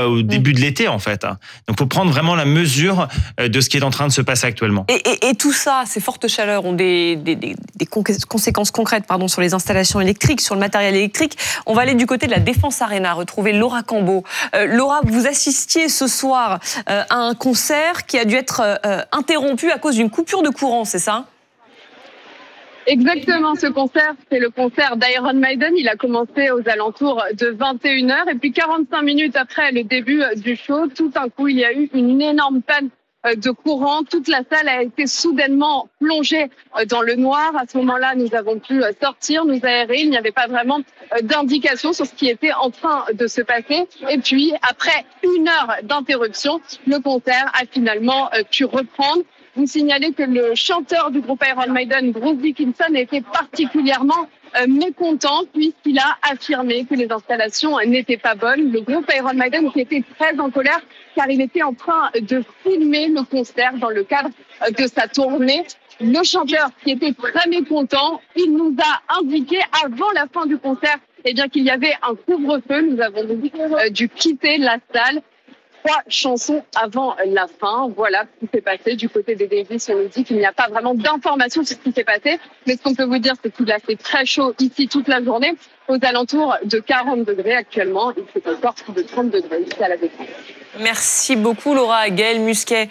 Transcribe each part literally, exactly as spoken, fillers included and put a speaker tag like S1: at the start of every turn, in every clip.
S1: au début mmh. de l'été, en fait. Donc, il faut prendre vraiment la mesure de ce qui est en train de se passer actuellement.
S2: Et, et, et tout ça, ces fortes chaleurs ont des, des, des, des conséquences concrètes pardon, sur les installations électriques, sur le matériel électrique. On va aller du côté de la Défense Arena, retrouver Laura Cambo. Euh, Laura, vous assistiez ce soir euh, à un concert qui a dû être euh, interrompu à cause d'une coupure de courant, c'est ça ?
S3: Exactement, ce concert, c'est le concert d'Iron Maiden. Il a commencé aux alentours de vingt et une heures. Et puis quarante-cinq minutes après le début du show, tout d'un coup, il y a eu une énorme panne de courant. Toute la salle a été soudainement plongée dans le noir. À ce moment-là, nous avons pu sortir, nous aérer. Il n'y avait pas vraiment d'indication sur ce qui était en train de se passer. Et puis, après une heure d'interruption, le concert a finalement pu reprendre. Vous signalez que le chanteur du groupe Iron Maiden, Bruce Dickinson, était particulièrement euh, mécontent puisqu'il a affirmé que les installations n'étaient pas bonnes. Le groupe Iron Maiden qui était très en colère car il était en train de filmer le concert dans le cadre de sa tournée. Le chanteur qui était très mécontent, il nous a indiqué avant la fin du concert eh bien, qu'il y avait un couvre-feu. Nous avons euh, dû quitter la salle. Trois chansons avant la fin. Voilà ce qui s'est passé du côté des Davis. On nous dit qu'il n'y a pas vraiment d'informations sur ce qui s'est passé. Mais ce qu'on peut vous dire, c'est qu'il a fait très chaud ici toute la journée, aux alentours de quarante degrés actuellement. Il fait encore plus de trente degrés ici à la Défense.
S2: Merci beaucoup Laura. Gaël Musquet,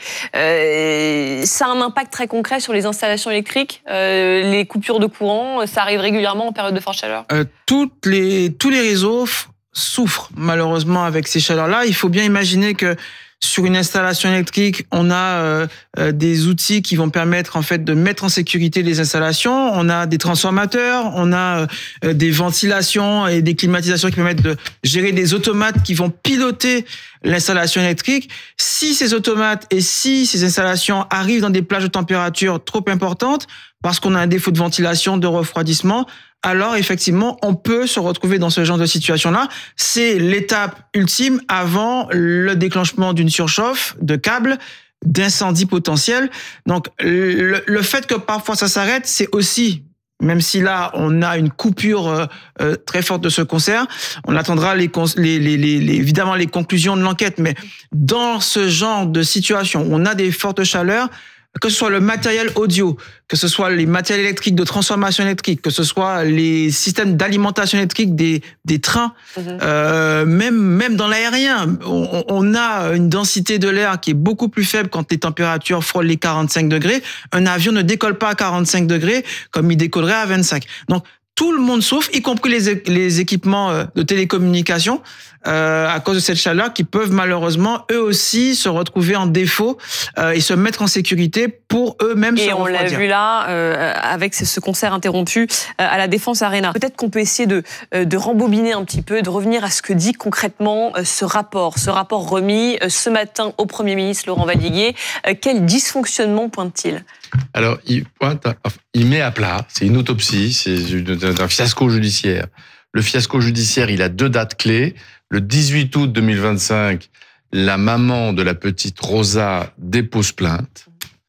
S2: euh, ça a un impact très concret sur les installations électriques, euh, les coupures de courant, ça arrive régulièrement en période de forte chaleur.
S4: Euh, toutes les, tous les réseaux souffrent malheureusement avec ces chaleurs-là. Il faut bien imaginer que sur une installation électrique, on a euh, euh, des outils qui vont permettre en fait de mettre en sécurité les installations. On a des transformateurs, on a euh, des ventilations et des climatisations qui permettent de gérer des automates qui vont piloter l'installation électrique. Si ces automates et si ces installations arrivent dans des plages de température trop importantes, parce qu'on a un défaut de ventilation, de refroidissement, alors effectivement, on peut se retrouver dans ce genre de situation-là. C'est l'étape ultime avant le déclenchement d'une surchauffe de câbles, d'incendie potentiel. Donc, le, le fait que parfois ça s'arrête, c'est aussi, même si là, on a une coupure euh, euh, très forte de ce concert, on attendra les, les, les, les, évidemment les conclusions de l'enquête, mais dans ce genre de situation où on a des fortes chaleurs, que ce soit le matériel audio, que ce soit les matériels électriques de transformation électrique, que ce soit les systèmes d'alimentation électrique des, des trains, mmh. euh, même, même dans l'aérien, on, on a une densité de l'air qui est beaucoup plus faible quand les températures frôlent les quarante-cinq degrés. Un avion ne décolle pas à quarante-cinq degrés comme il décollerait à vingt-cinq. Donc, tout le monde souffre, y compris les, les équipements de télécommunication, euh, à cause de cette chaleur, qui peuvent malheureusement, eux aussi, se retrouver en défaut euh, et se mettre en sécurité pour eux-mêmes se refroidir.
S2: Et on l'a vu là, euh, avec ce concert interrompu euh, à la Défense Arena. Peut-être qu'on peut essayer de, euh, de rembobiner un petit peu, de revenir à ce que dit concrètement euh, ce rapport, ce rapport remis euh, ce matin au Premier ministre Laurent Valdiguier. Euh, quel dysfonctionnement pointe-t-il ?
S5: Alors, il pointe, il met à plat, c'est une autopsie, c'est un fiasco judiciaire. Le fiasco judiciaire, il a deux dates clés. Le dix-huit août deux mille vingt-cinq, la maman de la petite Rosa dépose plainte.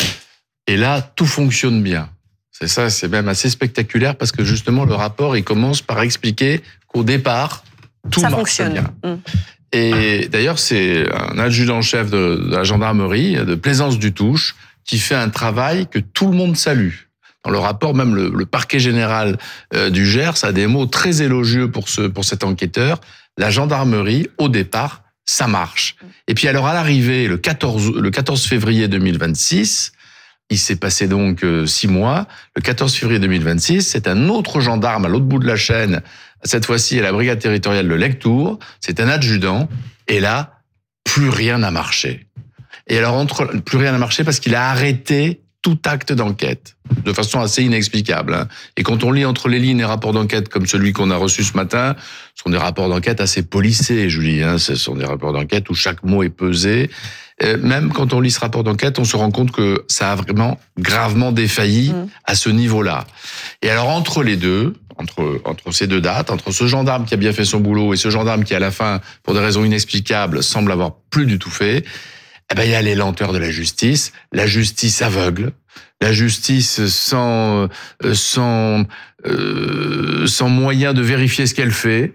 S5: Et là, tout fonctionne bien. C'est ça, c'est même assez spectaculaire parce que justement, le rapport, il commence par expliquer qu'au départ, tout
S2: ça
S5: marche
S2: fonctionne.
S5: bien.
S2: Mmh.
S5: Et d'ailleurs, c'est un adjudant-chef de, de la gendarmerie, de Plaisance-du-Touche, qui fait un travail que tout le monde salue. Dans le rapport, même le, le parquet général euh, du Gers a des mots très élogieux pour ce pour cet enquêteur. La gendarmerie, au départ, ça marche. Et puis alors à l'arrivée, le quatorze le quatorze février deux mille vingt-six, il s'est passé donc euh, six mois. Le quatorze février deux mille vingt-six, c'est un autre gendarme à l'autre bout de la chaîne, cette fois-ci à la brigade territoriale de Lectoure. C'est un adjudant. Et là, plus rien n'a marché. Et alors, entre, plus rien n'a marché parce qu'il a arrêté tout acte d'enquête, de façon assez inexplicable. Hein. Et quand on lit entre les lignes les rapports d'enquête comme celui qu'on a reçu ce matin, ce sont des rapports d'enquête assez policés, Julie. Hein. Ce sont des rapports d'enquête où chaque mot est pesé. Et même quand on lit ce rapport d'enquête, on se rend compte que ça a vraiment gravement défailli mmh. à ce niveau-là. Et alors, entre les deux, entre, entre ces deux dates, entre ce gendarme qui a bien fait son boulot et ce gendarme qui, à la fin, pour des raisons inexplicables, semble avoir plus du tout fait, eh ben, il y a les lenteurs de la justice, la justice aveugle, la justice sans, sans, euh, sans moyen de vérifier ce qu'elle fait,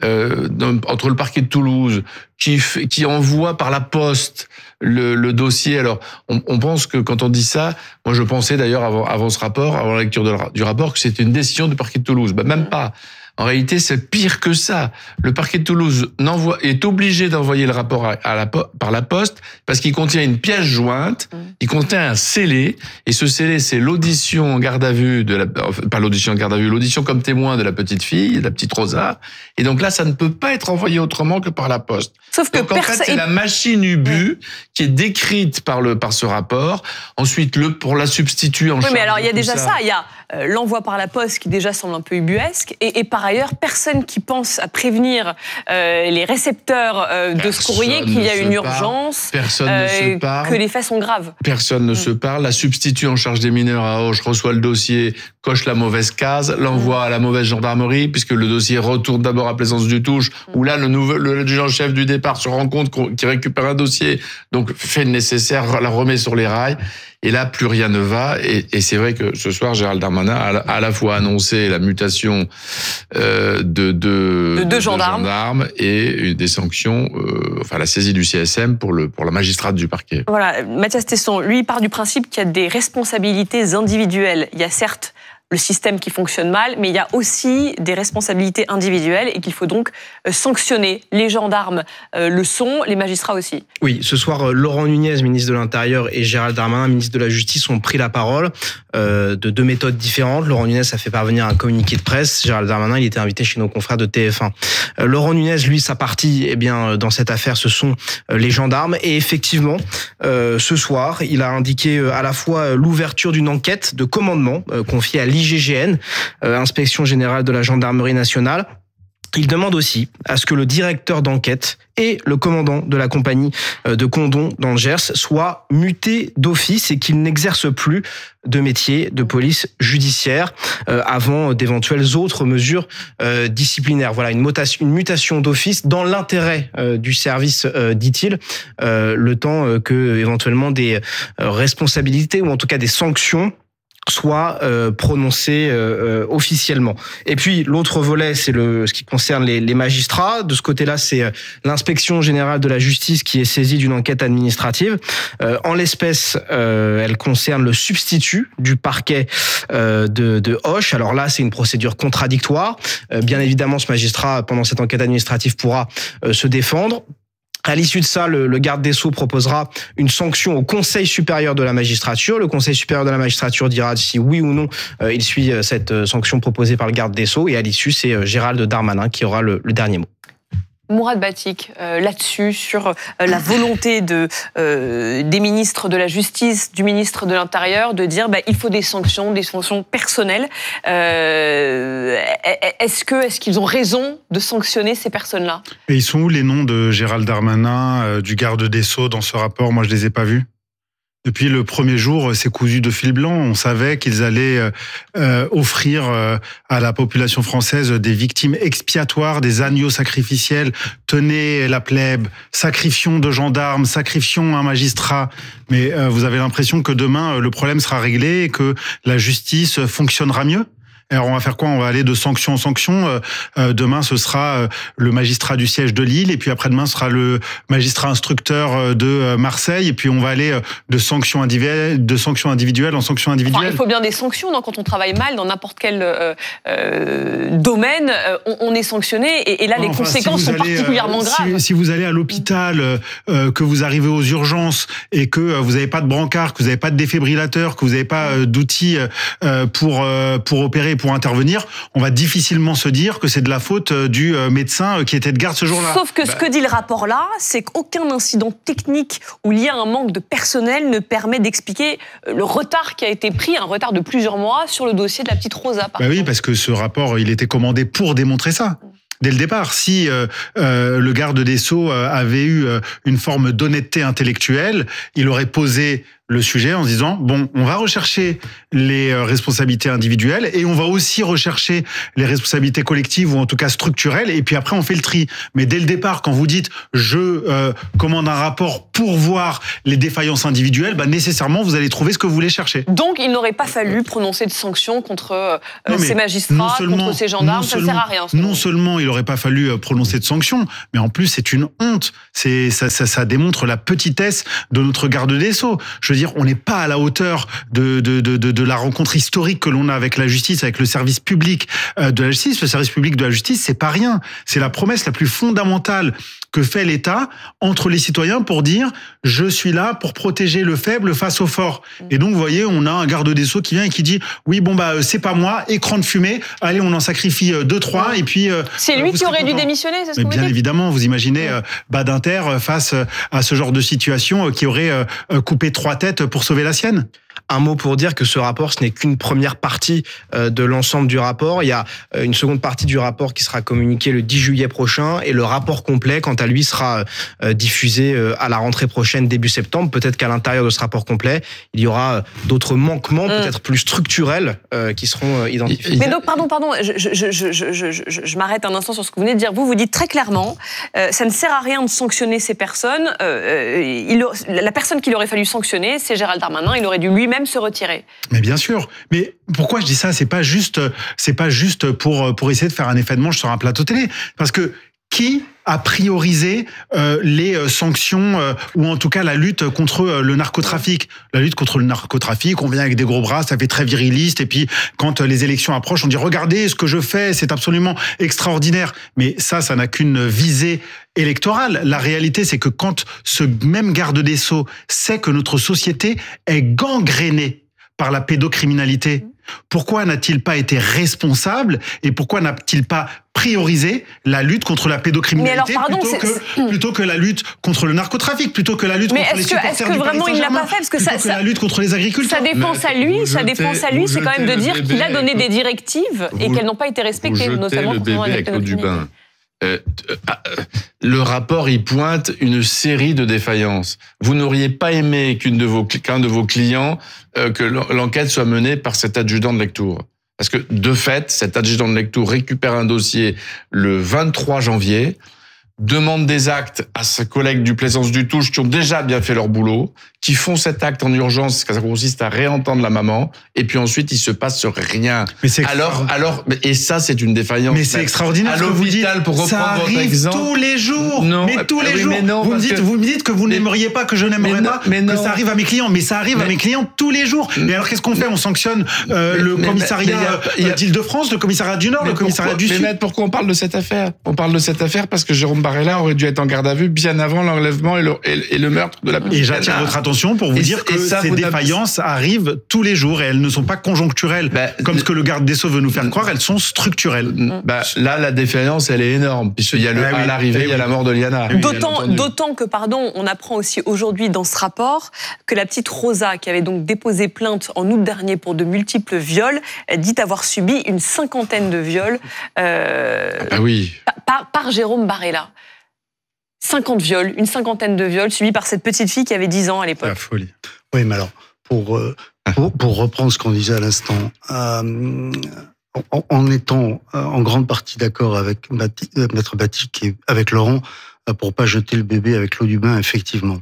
S5: euh, dans, entre le parquet de Toulouse, qui, f- qui envoie par la poste le, le dossier. Alors, on, on pense que quand on dit ça, moi je pensais d'ailleurs avant, avant ce rapport, avant la lecture de, du rapport, que c'était une décision du parquet de Toulouse. Ben, même pas. En réalité, c'est pire que ça. Le parquet de Toulouse n'envoie, est obligé d'envoyer le rapport à, à la, par la poste parce qu'il contient une pièce jointe, mmh. il contient un scellé, et ce scellé, c'est l'audition en garde à vue de la, enfin, pas l'audition en garde à vue, l'audition comme témoin de la petite fille, de la petite Rosa. Et donc là, ça ne peut pas être envoyé autrement que par la poste.
S2: Sauf que
S5: donc, en
S2: perso-
S5: fait, c'est la machine U B U mmh. qui est décrite par le, par ce rapport. Ensuite, le, pour la substituer en
S2: oui,
S5: charge.
S2: Oui, mais alors, il y a déjà
S5: ça,
S2: ça. Il y a euh, l'envoi par la poste qui déjà semble un peu ubuesque. Et, et par ailleurs, personne qui pense à prévenir euh, les récepteurs euh, de ce courrier qu'il y a une urgence,
S5: personne
S2: euh,
S5: ne se parle,
S2: que les faits sont graves.
S5: Personne ne mmh. se parle. La substitut en charge des mineurs à Auch reçoit le dossier, coche la mauvaise case, l'envoie mmh. à la mauvaise gendarmerie, puisque le dossier retourne d'abord à Plaisance-du-Touche, mmh. où là, le nouveau, le adjudant-chef du départ se rend compte qu'il récupère un dossier, donc fait le nécessaire, la remet sur les rails. Et là, plus rien ne va. Et, et c'est vrai que ce soir, Gérald Darmanin a à la fois annoncé la mutation euh, de, de,
S2: de, deux gendarmes.
S5: de gendarmes et des sanctions, euh, enfin la saisie du C S M pour, le, pour la magistrate du parquet.
S2: Voilà, Mathias Tesson, lui, il part du principe qu'il y a des responsabilités individuelles. Il y a certes le système qui fonctionne mal, mais il y a aussi des responsabilités individuelles et qu'il faut donc sanctionner. Les gendarmes euh, le sont, les magistrats aussi.
S6: Oui, ce soir, Laurent Nunez, ministre de l'Intérieur, et Gérald Darmanin, ministre de la Justice, ont pris la parole euh, de deux méthodes différentes. Laurent Nunez a fait parvenir un communiqué de presse. Gérald Darmanin, il était invité chez nos confrères de T F un. Euh, Laurent Nunez, lui, sa partie, eh bien, dans cette affaire, ce sont euh, les gendarmes. Et effectivement, euh, ce soir, il a indiqué euh, à la fois l'ouverture d'une enquête de commandement euh, confiée à l'I G G N, euh, Inspection Générale de la Gendarmerie Nationale. Il demande aussi à ce que le directeur d'enquête et le commandant de la compagnie de Condom dans le Gers soient mutés d'office et qu'ils n'exercent plus de métier de police judiciaire euh, avant d'éventuelles autres mesures euh, disciplinaires. Voilà, une mutation, une mutation d'office dans l'intérêt euh, du service, euh, dit-il, euh, le temps euh, que éventuellement des euh, responsabilités ou en tout cas des sanctions soit euh, prononcé euh, officiellement. Et puis l'autre volet, c'est le ce qui concerne les, les magistrats. De ce côté-là, c'est l'inspection générale de la justice qui est saisie d'une enquête administrative. Euh, en l'espèce, euh, elle concerne le substitut du parquet euh, de, de Auch. Alors là, c'est une procédure contradictoire. Euh, bien évidemment, ce magistrat, pendant cette enquête administrative, pourra euh, se défendre. À l'issue de ça, le, le garde des Sceaux proposera une sanction au Conseil supérieur de la magistrature. Le Conseil supérieur de la magistrature dira si oui ou non euh, il suit cette sanction proposée par le garde des Sceaux. Et à l'issue, c'est euh, Gérald Darmanin qui aura le, le dernier mot.
S2: Mourad Batik, euh, là-dessus, sur euh, la volonté de, euh, des ministres de la Justice, du ministre de l'Intérieur, de dire bah, il faut des sanctions, des sanctions personnelles. Euh, est-ce que, est-ce qu'ils ont raison de sanctionner ces personnes-là ?
S7: Et ils sont où les noms de Gérald Darmanin, euh, du garde des Sceaux dans ce rapport ? Moi, je les ai pas vus. Depuis le premier jour, c'est cousu de fil blanc. On savait qu'ils allaient euh, offrir euh, à la population française des victimes expiatoires, des agneaux sacrificiels. Tenez la plèbe, sacrifions de gendarmes, sacrifions un magistrat. Mais euh, vous avez l'impression que demain, le problème sera réglé et que la justice fonctionnera mieux ? Alors on va faire quoi ? On va aller de sanction en sanction. Euh, demain, ce sera euh, le magistrat du siège de Lille, et puis après-demain, ce sera le magistrat instructeur de Marseille, et puis on va aller de sanction individuelle, de sanction individuelle en sanction individuelle.
S2: Enfin, il faut bien des sanctions. Non, quand on travaille mal dans n'importe quel euh, euh, domaine, euh, on, on est sanctionné, et, et là, les
S7: enfin,
S2: conséquences
S7: si
S2: sont
S7: allez,
S2: particulièrement
S7: euh,
S2: graves.
S7: Si, si vous allez à l'hôpital, euh, que vous arrivez aux urgences et que euh, vous n'avez pas de brancard, que vous n'avez pas de défibrillateur, que vous n'avez pas euh, d'outils euh, pour euh, pour opérer, pour intervenir, on va difficilement se dire que c'est de la faute du médecin qui était de garde ce jour-là.
S2: Sauf que
S7: bah...
S2: ce que dit le rapport là, c'est qu'aucun incident technique où il y a un manque de personnel ne permet d'expliquer le retard qui a été pris, un retard de plusieurs mois sur le dossier de la petite Rosa. Par
S7: bah oui, parce que ce rapport, il était commandé pour démontrer ça. Dès le départ, si euh, euh, le garde des Sceaux avait eu une forme d'honnêteté intellectuelle, il aurait posé le sujet en se disant, bon, on va rechercher les responsabilités individuelles et on va aussi rechercher les responsabilités collectives ou en tout cas structurelles, et puis après on fait le tri. Mais dès le départ, quand vous dites je euh, commande un rapport pour voir les défaillances individuelles, bah, nécessairement vous allez trouver ce que vous voulez chercher.
S2: Donc il n'aurait pas fallu prononcer de sanctions contre euh,
S7: non,
S2: ces magistrats, contre ces gendarmes, ça ne sert à rien.
S7: Non seulement il n'aurait pas fallu prononcer de sanctions, mais en plus c'est une honte. C'est, ça, ça, ça démontre la petitesse de notre garde des Sceaux. Je veux dire, on n'est pas à la hauteur de, de, de, de, de la rencontre historique que l'on a avec la justice, avec le service public de la justice. Le service public de la justice, c'est pas rien. C'est la promesse la plus fondamentale que fait l'État entre les citoyens pour dire « je suis là pour protéger le faible face au fort ». Et donc, vous voyez, on a un garde des Sceaux qui vient et qui dit « oui, bon, bah c'est pas moi, écran de fumée, allez, on en sacrifie deux, trois, et puis… euh, »
S2: C'est lui qui aurait content. dû démissionner, c'est ce
S7: Mais
S2: que vous
S7: bien
S2: dites
S7: évidemment, vous imaginez euh, Badinter face à ce genre de situation euh, qui aurait euh, coupé trois têtes pour sauver la sienne.
S6: Un mot pour dire que ce rapport, ce n'est qu'une première partie de l'ensemble du rapport. Il y a une seconde partie du rapport qui sera communiquée le dix juillet prochain et le rapport complet, quant à lui, sera diffusé à la rentrée prochaine, début septembre. Peut-être qu'à l'intérieur de ce rapport complet, il y aura d'autres manquements, mmh. peut-être plus structurels, qui seront identifiés.
S2: Mais donc, pardon, pardon, je, je, je, je, je, je, je m'arrête un instant sur ce que vous venez de dire. Vous, vous dites très clairement, euh, ça ne sert à rien de sanctionner ces personnes. Euh, il, la personne qu'il aurait fallu sanctionner, c'est Gérald Darmanin. Il aurait dû lui-même se retirer.
S7: Mais bien sûr. Mais pourquoi je dis ça ? C'est pas juste, c'est pas juste pour pour essayer de faire un effet de manche sur un plateau télé. Parce que qui a priorisé euh, les sanctions euh, ou en tout cas la lutte contre euh, le narcotrafic. La lutte contre le narcotrafic, on vient avec des gros bras, ça fait très viriliste, et puis quand euh, les élections approchent, on dit regardez ce que je fais, c'est absolument extraordinaire. Mais ça, ça n'a qu'une visée électorale. La réalité, c'est que quand ce même garde des Sceaux sait que notre société est gangrénée par la pédocriminalité, pourquoi n'a-t-il pas été responsable et pourquoi n'a-t-il pas priorisé la lutte contre la pédocriminalité
S2: alors, pardon,
S7: plutôt, que, plutôt que la lutte contre le narcotrafic, plutôt que la lutte
S2: mais
S7: contre les
S2: que,
S7: supporters du Paris Saint-Germain,
S2: il l'a pas fait parce que
S7: plutôt
S2: ça,
S7: que
S2: ça,
S7: la lutte contre les agriculteurs.
S2: Sa défense à lui, sa défense à lui, c'est quand même de dire qu'il a donné des directives et qu'elles n'ont pas été respectées,
S5: vous
S2: notamment
S5: le bébé avec l'eau du bain. Euh, euh, le rapport y pointe une série de défaillances. Vous n'auriez pas aimé qu'une de vos, qu'un de vos clients, euh, que l'enquête soit menée par cet adjudant de lecture. Parce que, de fait, cet adjudant de lecture récupère un dossier le vingt-trois janvier, demande des actes à ses collègues du Plaisance du Touche qui ont déjà bien fait leur boulot, qui font cet acte en urgence, ça consiste à réentendre la maman, et puis ensuite il se passe rien.
S7: Mais c'est
S5: alors, alors, et ça c'est une défaillance.
S7: Mais c'est extraordinaire.
S5: À
S7: ce que vous dites,
S5: pour reprendre
S7: ça
S5: votre
S7: arrive
S5: exemple.
S7: tous les jours.
S5: Non,
S7: mais tous les
S5: oui,
S7: jours.
S5: Mais non,
S7: vous me dites,
S5: que...
S7: vous me dites que vous
S5: mais...
S7: n'aimeriez pas, que je n'aimerais
S5: mais
S7: pas,
S5: non, mais
S7: que
S5: non.
S7: ça arrive à mes clients. Mais ça arrive mais... à mes clients tous les jours. Mais alors qu'est-ce qu'on fait ? On sanctionne euh, mais, le mais, commissariat mais, mais, a... d'Île-de-France, le commissariat du Nord, mais le commissariat
S5: pourquoi...
S7: du Sud.
S5: Mais maître, pourquoi on parle de cette affaire ? On parle de cette affaire parce que Jérôme Barella aurait dû être en garde à vue bien avant l'enlèvement et le, et, et le meurtre de la petite.
S7: Et j'attire votre attention pour vous
S5: et,
S7: dire que
S5: ça,
S7: ces défaillances arrivent tous les jours et elles ne sont pas conjoncturelles, bah, comme ce que le garde des Sceaux veut nous faire croire, elles sont structurelles.
S5: Bah, là, la défaillance, elle est énorme, puisqu'il y a le, ah, oui, à l'arrivée, oui. il y a la mort de Liana.
S2: Oui, d'autant, d'autant que, pardon, on apprend aussi aujourd'hui dans ce rapport que la petite Rosa, qui avait donc déposé plainte en août dernier pour de multiples viols, dit avoir subi une cinquantaine de viols euh,
S5: ah, oui.
S2: par, par Jérôme Barella. cinquante viols, une cinquantaine de viols subis par cette petite fille qui avait dix ans à l'époque.
S7: La folie.
S8: Oui, mais alors, pour, pour, pour reprendre ce qu'on disait à l'instant, euh, en, en étant en grande partie d'accord avec Bati, Maître Batik et avec Laurent, pour pas jeter le bébé avec l'eau du bain, effectivement.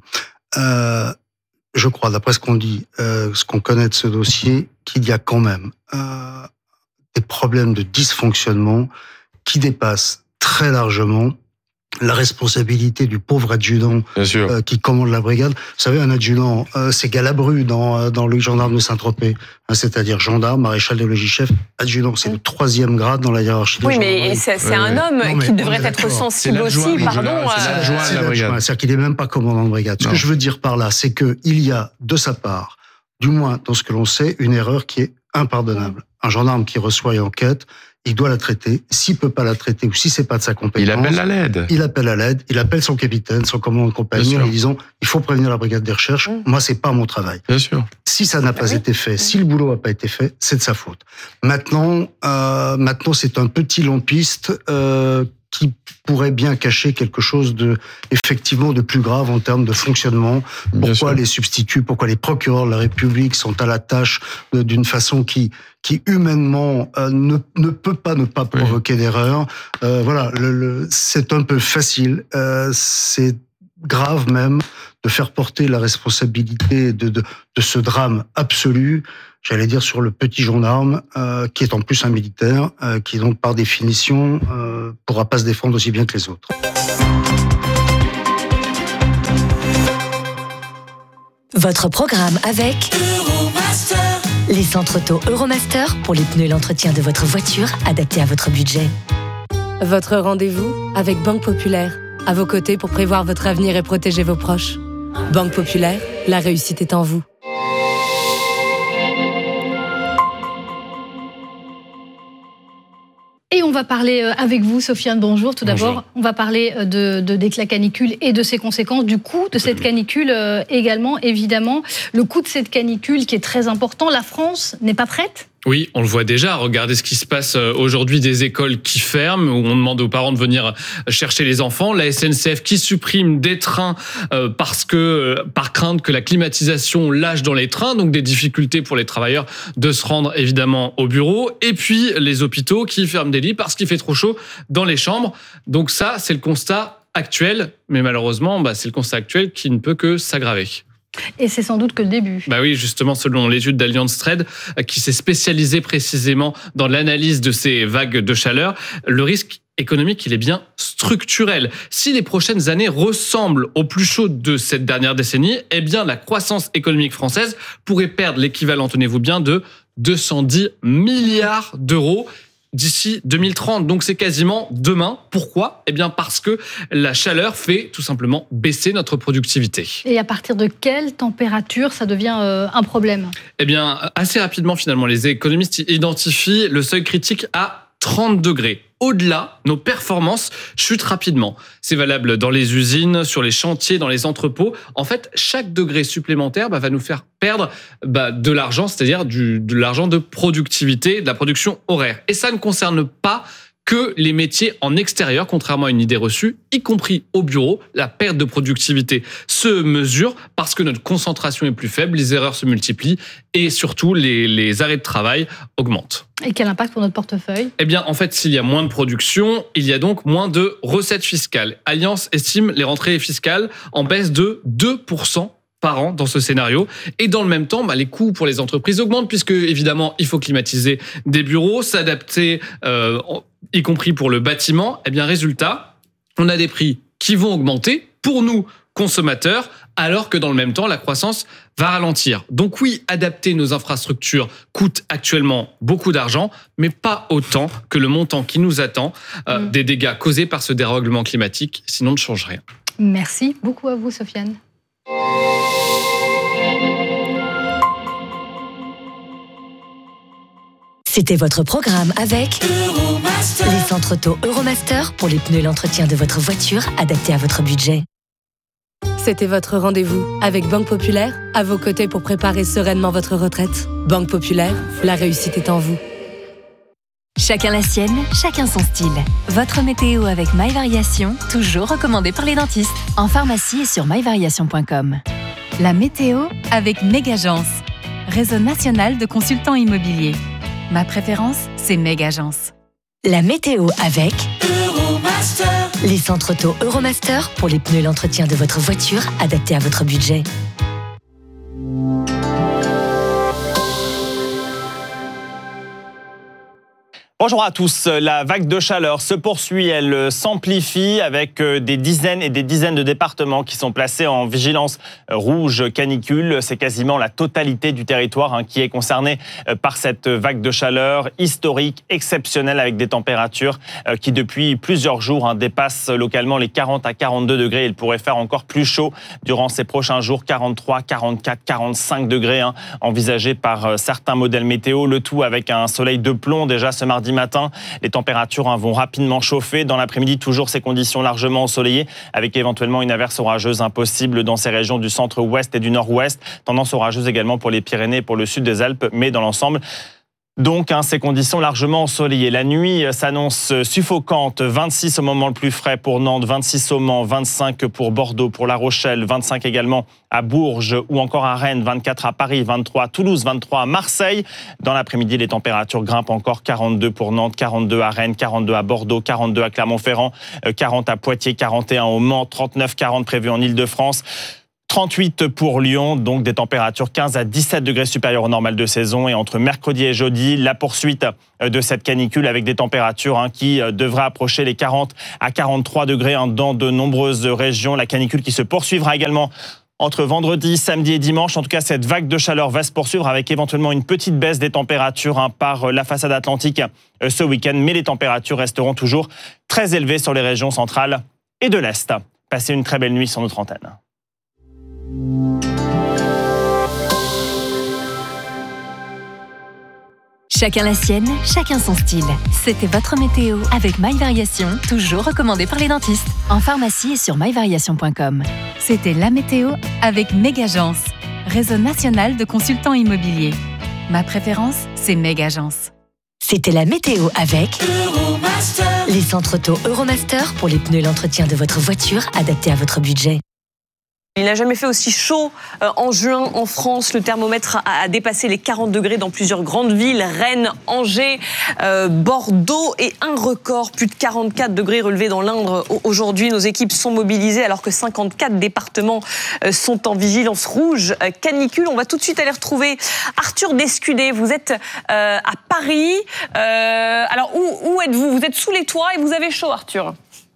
S8: Euh, je crois, d'après ce qu'on dit, euh, ce qu'on connaît de ce dossier, qu'il y a quand même euh, des problèmes de dysfonctionnement qui dépassent très largement la responsabilité du pauvre adjudant euh, qui commande la brigade. Vous savez, un adjudant, euh, c'est Galabru dans, dans le gendarme de Saint-Tropez, hein, c'est-à-dire gendarme, maréchal de logis-chef, adjudant, c'est le troisième grade dans la hiérarchie.
S2: Oui, mais c'est, c'est un homme non, qui devrait être sensible aussi, pardon.
S5: C'est l'adjoint de la brigade.
S8: C'est-à-dire qu'il n'est même pas commandant de brigade. Ce non. que je veux dire par là, c'est qu'il y a, de sa part, du moins dans ce que l'on sait, une erreur qui est impardonnable. Un gendarme qui reçoit une enquête, il doit la traiter. S'il peut pas la traiter ou si c'est pas de sa compétence,
S5: il appelle à l'aide.
S8: Il appelle à l'aide. Il appelle son capitaine, son commandant de compagnie, en lui disant il faut prévenir la brigade des recherches. Mmh. Moi, c'est pas mon travail.
S5: Bien sûr.
S8: Si ça n'a pas oui. été fait, si le boulot n'a pas été fait, c'est de sa faute. Maintenant, euh, maintenant, c'est un petit lampiste euh, qui pourrait bien cacher quelque chose de effectivement de plus grave en termes de fonctionnement. Pourquoi les substituts, pourquoi les procureurs de la République sont à la tâche de, d'une façon qui qui humainement euh, ne ne peut pas ne pas provoquer oui. d'erreur. Euh, voilà, le, le, c'est un peu facile. Euh, c'est grave même de faire porter la responsabilité de, de, de ce drame absolu, j'allais dire, sur le petit gendarme, euh, qui est en plus un militaire, euh, qui donc par définition euh, pourra pas se défendre aussi bien que les autres.
S9: Votre programme avec Euromaster. Les centres auto Euromaster pour les pneus et l'entretien de votre voiture adaptés à votre budget.
S10: Votre rendez-vous avec Banque Populaire. À vos côtés pour prévoir votre avenir et protéger vos proches. Banque Populaire, la réussite est en vous.
S11: Et on va parler avec vous, Sofiane, bonjour. Tout d'abord, bonjour. On va parler de, de d'éclat canicule et de ses conséquences, du coût de cette canicule également, évidemment. Le coût de cette canicule qui est très important. La France n'est pas prête ?
S12: Oui, on le voit déjà. Regardez ce qui se passe aujourd'hui, des écoles qui ferment, où on demande aux parents de venir chercher les enfants. La S N C F qui supprime des trains parce que, par crainte que la climatisation lâche dans les trains, donc des difficultés pour les travailleurs de se rendre évidemment au bureau. Et puis les hôpitaux qui ferment des lits parce qu'il fait trop chaud dans les chambres. Donc ça, c'est le constat actuel. Mais malheureusement, bah, c'est le constat actuel qui ne peut que s'aggraver.
S11: Et c'est sans doute que le début.
S12: Bah oui, justement, selon l'étude d'Allianz Trade, qui s'est spécialisée précisément dans l'analyse de ces vagues de chaleur, le risque économique, il est bien structurel. Si les prochaines années ressemblent au plus chaud de cette dernière décennie, eh bien, la croissance économique française pourrait perdre l'équivalent, tenez-vous bien, de deux cent dix milliards d'euros d'ici deux mille trente. Donc c'est quasiment demain. Pourquoi ? Eh bien parce que la chaleur fait tout simplement baisser notre productivité.
S11: Et à partir de quelle température ça devient euh, un problème ?
S12: Eh bien assez rapidement finalement, les économistes identifient le seuil critique à trente degrés. Au-delà, nos performances chutent rapidement. C'est valable dans les usines, sur les chantiers, dans les entrepôts. En fait, chaque degré supplémentaire bah, va nous faire perdre bah, de l'argent, c'est-à-dire du, de l'argent de productivité, de la production horaire. Et ça ne concerne pas que les métiers en extérieur, contrairement à une idée reçue, y compris au bureau. La perte de productivité se mesure parce que notre concentration est plus faible, les erreurs se multiplient et surtout les, les arrêts de travail augmentent.
S11: Et quel impact pour notre portefeuille ?
S12: Eh bien, en fait, s'il y a moins de production, il y a donc moins de recettes fiscales. Allianz estime les rentrées fiscales en baisse de deux pour cent par an dans ce scénario. Et dans le même temps, bah, les coûts pour les entreprises augmentent puisque, évidemment, il faut climatiser des bureaux, s'adapter, euh, y compris pour le bâtiment. Eh bien, résultat, on a des prix qui vont augmenter pour nous, consommateurs, alors que dans le même temps, la croissance va ralentir. Donc oui, adapter nos infrastructures coûte actuellement beaucoup d'argent, mais pas autant que le montant qui nous attend euh, mmh. des dégâts causés par ce dérèglement climatique, sinon ne change rien.
S11: Merci beaucoup à vous, Sofiane.
S9: C'était votre programme avec Euromaster. Les centres auto Euromaster pour les pneus et l'entretien de votre voiture adaptés à votre budget.
S10: C'était votre rendez-vous avec Banque Populaire, à vos côtés pour préparer sereinement votre retraite. Banque Populaire, la réussite est en vous.
S13: Chacun la sienne, chacun son style. Votre météo avec My Variation, toujours recommandé par les dentistes. En pharmacie et sur my variation point com. La météo avec Megagence, réseau national de consultants immobiliers. Ma préférence, c'est Megagence.
S9: La météo avec Euromaster. Les centres auto Euromaster pour les pneus et l'entretien de votre voiture adaptés à votre budget.
S1: Bonjour à tous. La vague de chaleur se poursuit, elle s'amplifie avec des dizaines et des dizaines de départements qui sont placés en vigilance rouge canicule. C'est quasiment la totalité du territoire hein, qui est concerné par cette vague de chaleur historique, exceptionnelle, avec des températures qui depuis plusieurs jours hein, dépassent localement les quarante à quarante-deux degrés. Il pourrait faire encore plus chaud durant ces prochains jours, quarante-trois, quarante-quatre, quarante-cinq degrés hein, envisagés par certains modèles météo. Le tout avec un soleil de plomb déjà ce mardi matin. Les températures hein, vont rapidement chauffer. Dans l'après-midi, toujours ces conditions largement ensoleillées, avec éventuellement une averse orageuse impossible dans ces régions du centre-ouest et du nord-ouest. Tendance orageuse également pour les Pyrénées et pour le sud des Alpes, mais dans l'ensemble, Donc, hein, ces conditions largement ensoleillées. La nuit s'annonce suffocante. vingt-six au moment le plus frais pour Nantes, vingt-six au Mans, vingt-cinq pour Bordeaux, pour La Rochelle, vingt-cinq également à Bourges ou encore à Rennes, vingt-quatre à Paris, vingt-trois à Toulouse, vingt-trois à Marseille. Dans l'après-midi, les températures grimpent encore. quarante-deux pour Nantes, quarante-deux à Rennes, quarante-deux à Bordeaux, quarante-deux à Clermont-Ferrand, quarante à Poitiers, quarante et un au Mans, trente-neuf quarante prévus en Ile-de-France. trente-huit pour Lyon, donc des températures quinze à dix-sept degrés supérieures au normal de saison. Et entre mercredi et jeudi, la poursuite de cette canicule avec des températures hein, qui devraient approcher les quarante à quarante-trois degrés hein, dans de nombreuses régions. La canicule qui se poursuivra également entre vendredi, samedi et dimanche. En tout cas, cette vague de chaleur va se poursuivre avec éventuellement une petite baisse des températures hein, par la façade atlantique ce week-end. Mais les températures resteront toujours très élevées sur les régions centrales et de l'Est. Passez une très belle nuit sur notre antenne.
S13: Chacun la sienne, chacun son style. C'était votre météo avec My Variation, toujours recommandé par les dentistes. En pharmacie et sur my variation point com. C'était la météo avec Megagence, réseau national de consultants immobiliers. Ma préférence, c'est Megagence.
S9: C'était la météo avec Euromaster. Les centres auto Euromaster pour les pneus et l'entretien de votre voiture adaptés à votre budget.
S2: Il n'a jamais fait aussi chaud en juin en France. Le thermomètre a dépassé les quarante degrés dans plusieurs grandes villes. Rennes, Angers, euh, Bordeaux et un record, plus de quarante-quatre degrés relevés dans l'Indre. Aujourd'hui, nos équipes sont mobilisées alors que cinquante-quatre départements sont en vigilance rouge canicule. On va tout de suite aller retrouver Arthur Descudé. Vous êtes euh, à Paris. Euh, alors, où, où êtes-vous ? Vous êtes sous les toits et vous avez chaud, Arthur ?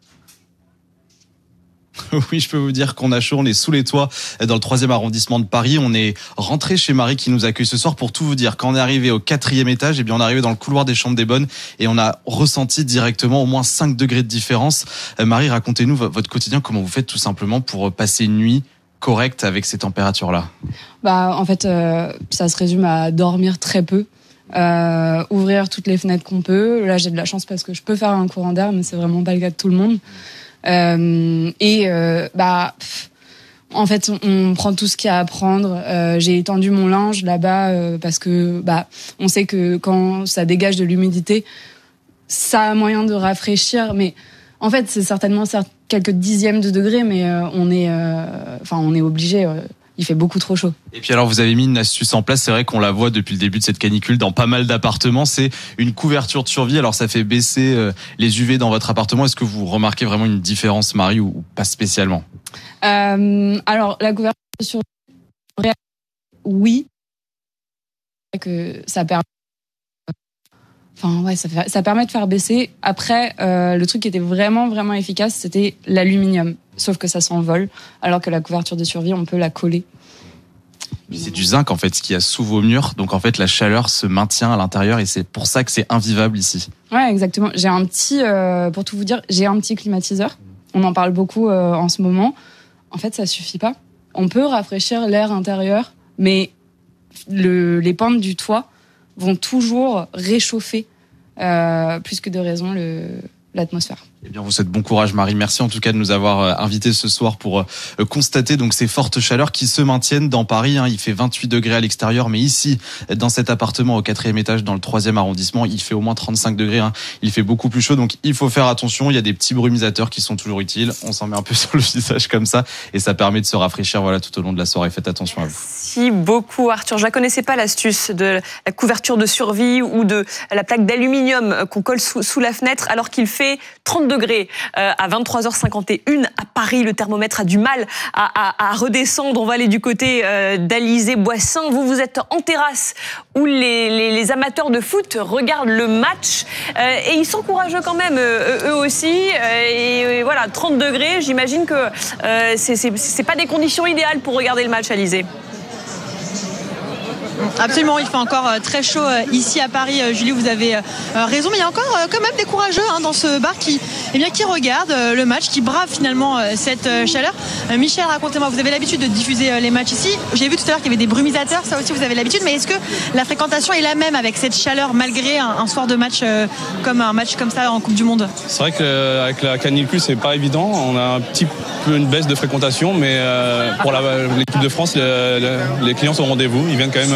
S14: Oui, je peux vous dire qu'on a chaud, on est sous les toits dans le troisième arrondissement de Paris. On est rentré chez Marie qui nous accueille ce soir pour tout vous dire. Quand on est arrivé au quatrième étage, eh bien on est arrivé dans le couloir des Chambres des Bonnes et on a ressenti directement au moins cinq degrés de différence. Marie, racontez-nous votre quotidien, comment vous faites tout simplement pour passer une nuit correcte avec ces températures-là ?
S15: Bah, en fait, euh, ça se résume à dormir très peu. Euh, ouvrir toutes les fenêtres qu'on peut. Là, j'ai de la chance parce que je peux faire un courant d'air, mais c'est vraiment pas le cas de tout le monde. Euh, et euh, bah, pff, en fait, on, on prend tout ce qu'il y a à prendre. Euh, j'ai étendu mon linge là-bas euh, parce que bah, on sait que quand ça dégage de l'humidité, ça a moyen de rafraîchir. Mais en fait, c'est certainement quelques dixièmes de degrés, mais euh, on est, enfin, euh, on est obligé. Euh, Il fait beaucoup trop chaud.
S14: Et puis alors, vous avez mis une astuce en place. C'est vrai qu'on la voit depuis le début de cette canicule dans pas mal d'appartements. C'est une couverture de survie. Alors, ça fait baisser les U V dans votre appartement. Est-ce que vous remarquez vraiment une différence, Marie, ou pas spécialement ?
S15: euh, Alors, la couverture de survie, oui. Que ça permet... Enfin, ouais, ça, fait... ça permet de faire baisser. Après, euh, le truc qui était vraiment, vraiment efficace, c'était l'aluminium. Sauf que ça s'envole, alors que la couverture de survie, on peut la coller.
S14: C'est du zinc, en fait, ce qu'il y a sous vos murs. Donc, en fait, la chaleur se maintient à l'intérieur et c'est pour ça que c'est invivable ici.
S15: Ouais, exactement. J'ai un petit, euh, pour tout vous dire, j'ai un petit climatiseur. On en parle beaucoup euh, en ce moment. En fait, ça suffit pas. On peut rafraîchir l'air intérieur, mais le, les pentes du toit vont toujours réchauffer, euh, plus que de raison, le, l'atmosphère.
S14: Eh bien, vous souhaite bon courage, Marie. Merci en tout cas de nous avoir invités ce soir pour constater donc ces fortes chaleurs qui se maintiennent dans Paris. Il fait vingt-huit degrés à l'extérieur, mais ici, dans cet appartement au quatrième étage, dans le troisième arrondissement, il fait au moins trente-cinq degrés. Il fait beaucoup plus chaud, donc il faut faire attention. Il y a des petits brumisateurs qui sont toujours utiles. On s'en met un peu sur le visage comme ça et ça permet de se rafraîchir voilà, tout au long de la soirée. Faites attention à vous.
S2: Merci beaucoup, Arthur. Je la connaissais pas, l'astuce de la couverture de survie ou de la plaque d'aluminium qu'on colle sous, sous la fenêtre alors qu'il fait trente degrés. Euh, à vingt-trois heures cinquante et un à Paris, le thermomètre a du mal à, à, à redescendre. On va aller du côté euh, d'Alizé-Boissin. Vous, vous êtes en terrasse où les, les, les amateurs de foot regardent le match euh, et ils sont courageux quand même, euh, eux aussi. Euh, et, et voilà, trente degrés, j'imagine que euh, c'est, c'est, c'est pas des conditions idéales pour regarder le match, Alizé.
S16: Absolument, il fait encore très chaud ici à Paris. Julie, vous avez raison, mais il y a encore quand même des courageux hein, dans ce bar qui, eh bien, qui regardent le match, qui bravent finalement cette chaleur. Michel, racontez-moi, vous avez l'habitude de diffuser les matchs ici. J'ai vu tout à l'heure qu'il y avait des brumisateurs, ça aussi vous avez l'habitude, mais est-ce que la fréquentation est la même avec cette chaleur malgré un, un soir de match comme un match comme ça en Coupe du Monde ?
S17: C'est vrai qu'avec la canicule, c'est pas évident. On a un petit peu une baisse de fréquentation, mais pour la, l'équipe de France, le, le, les clients sont au rendez-vous. Ils viennent quand même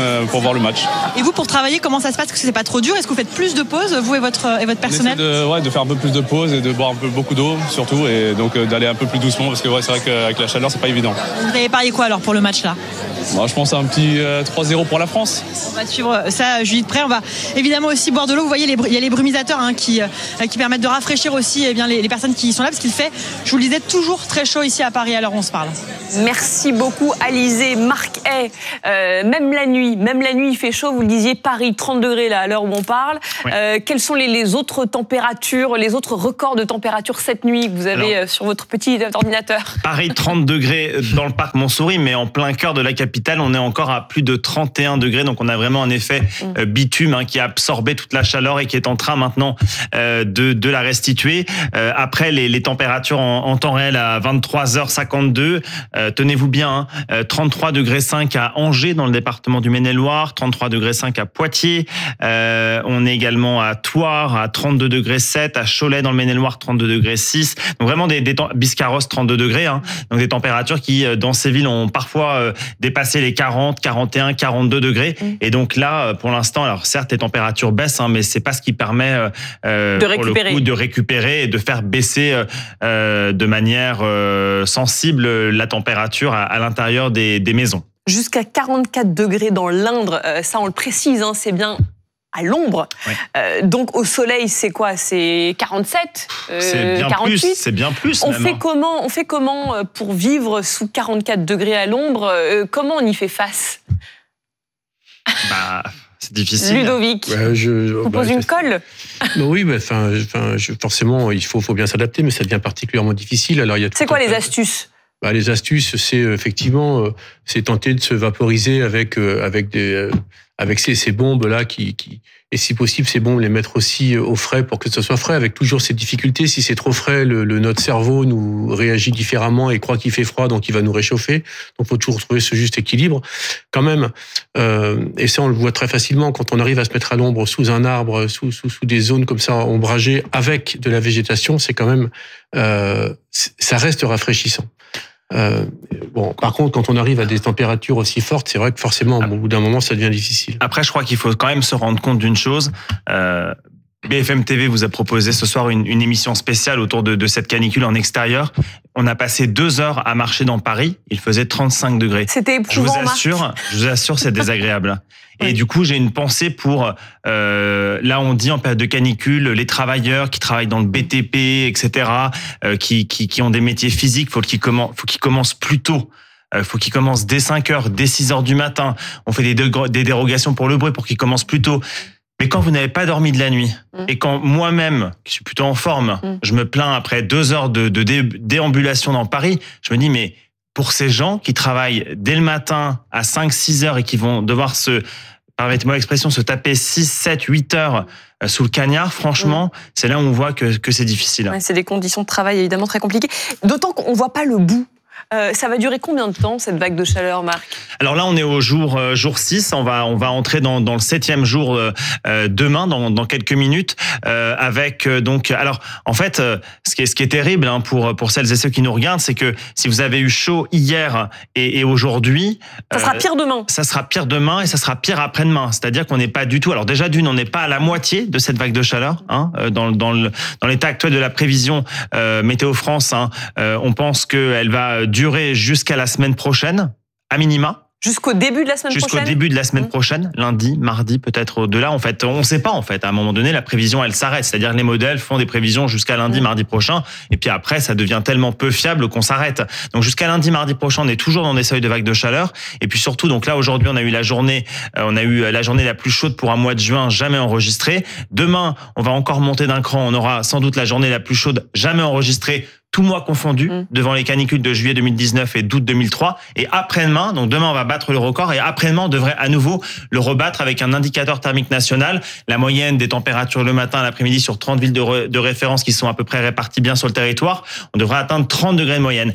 S17: pour voir le match.
S16: Et vous, pour travailler, comment ça se passe? Est-ce que c'est pas trop dur? Est-ce que vous faites plus de pauses, vous et votre, et votre personnel?
S17: On essaie de, ouais, de faire un peu plus de pauses et de boire un peu beaucoup d'eau surtout, et donc euh, d'aller un peu plus doucement parce que ouais, c'est vrai qu'avec la chaleur, c'est pas évident.
S16: Vous avez parié quoi alors pour le match là?
S17: Moi, je pense à un petit euh, trois zéro pour la France.
S16: On va suivre ça, Julie de près. On va évidemment aussi boire de l'eau. Vous voyez, les, il y a les brumisateurs hein, qui, euh, qui permettent de rafraîchir aussi eh bien, les, les personnes qui sont là, parce qu'il fait, je vous le disais, toujours très chaud ici à Paris à l'heure où on se parle.
S2: Merci beaucoup, Alizé. Marc Hay, euh, même la nuit, même la nuit, il fait chaud. Vous le disiez, Paris, trente degrés là, à l'heure où on parle. Ouais. Euh, quelles sont les, les autres températures, les autres records de température cette nuit que vous avez Alors, sur votre petit ordinateur?
S1: Paris, trente degrés dans le parc Montsouris, mais en plein cœur de la capitale, on est encore à plus de trente et un degrés. Donc, on a vraiment un effet euh, bitume hein, qui a absorbé toute la chaleur et qui est en train maintenant euh, de, de la restituer. Euh, après, les, les températures en, en temps réel à vingt-trois heures cinquante-deux. Euh, tenez-vous bien, hein, trente-trois degrés cinq à Angers dans le département du Maine-et-Loire, trente-trois degrés cinq à Poitiers. Euh, on est également à Thouars à trente-deux degrés sept, à Cholet dans le Maine-et-Loire trente-deux degrés six. Donc vraiment des, des Biscarrosse trente-deux degrés. Hein, donc des températures qui dans ces villes ont parfois euh, dépassé les quarante, quarante et un, quarante-deux degrés. Mmh. Et donc là, pour l'instant, alors certes les températures baissent, hein, mais c'est pas ce qui permet euh,
S2: de
S1: pour le coup de récupérer et de faire baisser euh, de manière euh, sensible la température à, à l'intérieur des, des maisons.
S2: Jusqu'à quarante-quatre degrés dans l'Indre, euh, ça on le précise, hein, c'est bien à l'ombre. Oui. Euh, donc au soleil, c'est quoi? C'est quarante-sept, euh,
S1: c'est bien
S2: quarante-huit.
S1: Plus, c'est bien plus.
S2: On
S1: même,
S2: fait
S1: hein.
S2: comment On fait comment pour vivre sous quarante-quatre degrés à l'ombre? euh, Comment on y fait face?
S1: Bah. C'est difficile.
S2: Ludovic,
S18: ouais, je
S2: vous
S18: bah,
S2: pose une colle.
S18: Non, oui, bah, enfin, forcément, il faut, faut bien s'adapter, mais ça devient particulièrement difficile. Alors, il y a.
S2: C'est quoi les astuces?
S18: Bah, les astuces, c'est effectivement, euh, c'est tenter de se vaporiser avec euh, avec des euh, avec ces, ces bombes là qui, qui et si possible ces bombes les mettre aussi au frais pour que ce soit frais, avec toujours ces difficultés. Si c'est trop frais, le, le notre cerveau nous réagit différemment et croit qu'il fait froid, donc il va nous réchauffer. Donc faut toujours trouver ce juste équilibre quand même. Euh, et ça on le voit très facilement quand on arrive à se mettre à l'ombre sous un arbre, sous sous sous des zones comme ça ombragées avec de la végétation, c'est quand même euh, ça reste rafraîchissant. Euh, bon, par contre, quand on arrive à des températures aussi fortes, c'est vrai que forcément, au bout d'un moment, ça devient difficile.
S1: Après, je crois qu'il faut quand même se rendre compte d'une chose. Euh, B F M T V vous a proposé ce soir une, une émission spéciale autour de, de cette canicule en extérieur. On a passé deux heures à marcher dans Paris. Il faisait trente-cinq degrés.
S2: C'était éprouvant.
S1: Je vous assure, je vous assure, c'est désagréable. Et du coup, j'ai une pensée pour, euh, là on dit en période de canicule, les travailleurs qui travaillent dans le B T P, et cetera, euh, qui, qui, qui ont des métiers physiques, faut qu'ils commencent, faut qu'ils commencent plus tôt. Il faut qu'ils commencent dès cinq heures, dès six heures du matin. On fait des, des dérogations pour le bruit pour qu'ils commencent plus tôt. Mais quand vous n'avez pas dormi de la nuit, mmh. et quand moi-même, qui suis plutôt en forme, mmh. je me plains après deux heures de, de dé, déambulation dans Paris, je me dis, mais pour ces gens qui travaillent dès le matin à cinq six heures et qui vont devoir se, permettez-moi l'expression, se taper six sept huit heures sous le cagnard, franchement, mmh. c'est là où on voit que, que c'est difficile.
S2: Ouais, c'est des conditions de travail évidemment très compliquées, d'autant qu'on ne voit pas le bout. Euh, ça va durer combien de temps, cette vague de chaleur, Marc?
S1: Alors là, on est au jour, euh, jour six. On va, on va entrer dans, dans le septième jour euh, demain, dans, dans quelques minutes, euh, avec euh, donc. Alors, en fait, euh, ce qui est, ce qui est terrible hein, pour pour celles et ceux qui nous regardent, c'est que si vous avez eu chaud hier et, et aujourd'hui,
S2: ça sera pire demain.
S1: Ça sera pire demain et ça sera pire après-demain. C'est-à-dire qu'on n'est pas du tout. Alors déjà d'une, on n'est pas à la moitié de cette vague de chaleur. Hein, dans dans le dans l'état actuel de la prévision euh, Météo France, hein, euh, on pense qu'elle va durer jusqu'à la semaine prochaine, à minima.
S2: Jusqu'au début de la semaine
S1: Jusqu'au
S2: prochaine
S1: Jusqu'au début de la semaine mmh. prochaine, lundi, mardi, peut-être au-delà. En fait, on ne sait pas, en fait. À un moment donné, la prévision, elle s'arrête. C'est-à-dire que les modèles font des prévisions jusqu'à lundi, mmh. mardi prochain. Et puis après, ça devient tellement peu fiable qu'on s'arrête. Donc jusqu'à lundi, mardi prochain, on est toujours dans des seuils de vagues de chaleur. Et puis surtout, donc là, aujourd'hui, on a eu la journée, euh, on a eu la journée la plus chaude pour un mois de juin jamais enregistrée. Demain, on va encore monter d'un cran. On aura sans doute la journée la plus chaude jamais enregistrée, tout mois confondu, mmh. devant les canicules de juillet deux mille dix-neuf et d'août deux mille trois. Et après-demain, donc demain, on va battre le record. Et après-demain, on devrait à nouveau le rebattre avec un indicateur thermique national. La moyenne des températures le matin, l'après-midi sur trente villes de, re, de référence qui sont à peu près réparties bien sur le territoire. On devrait atteindre trente degrés de moyenne.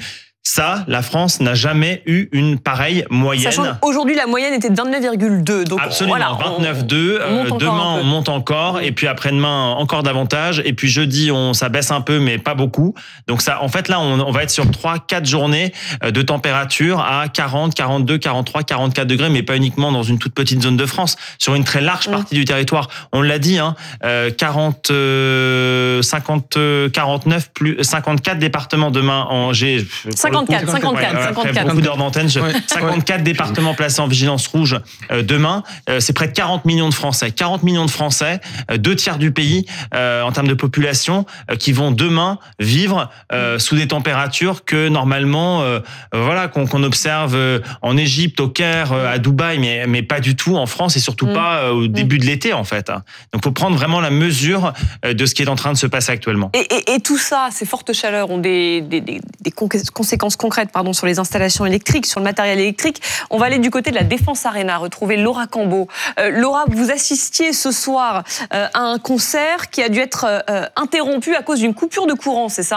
S1: Ça, la France n'a jamais eu une pareille moyenne.
S2: Sachant qu'aujourd'hui, la moyenne était de vingt-neuf virgule deux. Donc
S1: absolument,
S2: voilà,
S1: vingt-neuf virgule deux.
S2: On, on
S1: euh, demain, on monte encore. Et puis après-demain, encore davantage. Et puis jeudi, on, ça baisse un peu, mais pas beaucoup. Donc ça, en fait, là, on, on va être sur trois quatre journées de température à quarante, quarante-deux, quarante-trois, quarante-quatre degrés, mais pas uniquement dans une toute petite zone de France, sur une très large partie mmh. du territoire. On l'a dit, hein, euh, quarante, cinquante, quarante-neuf, plus cinquante-quatre départements demain en G.
S2: cinquante-quatre, cinquante-quatre,
S1: ouais,
S2: cinquante-quatre.
S1: Après beaucoup d'heures d'antenne, je...
S4: Ouais.
S1: cinquante-quatre ouais. départements placés en vigilance rouge euh, demain. Euh, c'est près de quarante millions de Français. quarante millions de Français, euh, deux tiers du pays euh, en termes de population, euh, qui vont demain vivre euh, sous des températures que normalement, euh, voilà, qu'on, qu'on observe euh, en Égypte, au Caire, euh, à Dubaï, mais mais pas du tout en France et surtout mmh. pas euh, au début mmh. de l'été en fait. Donc, faut prendre vraiment la mesure euh, de ce qui est en train de se passer actuellement.
S2: Et, et, et tout ça, ces fortes chaleurs ont des des, des, des conséquences concrètes, pardon, sur les installations électriques, sur le matériel électrique. On va aller du côté de la Défense Arena, retrouver Laura Cambo. Euh, Laura, vous assistiez ce soir euh, à un concert qui a dû être euh, interrompu à cause d'une coupure de courant, c'est ça ?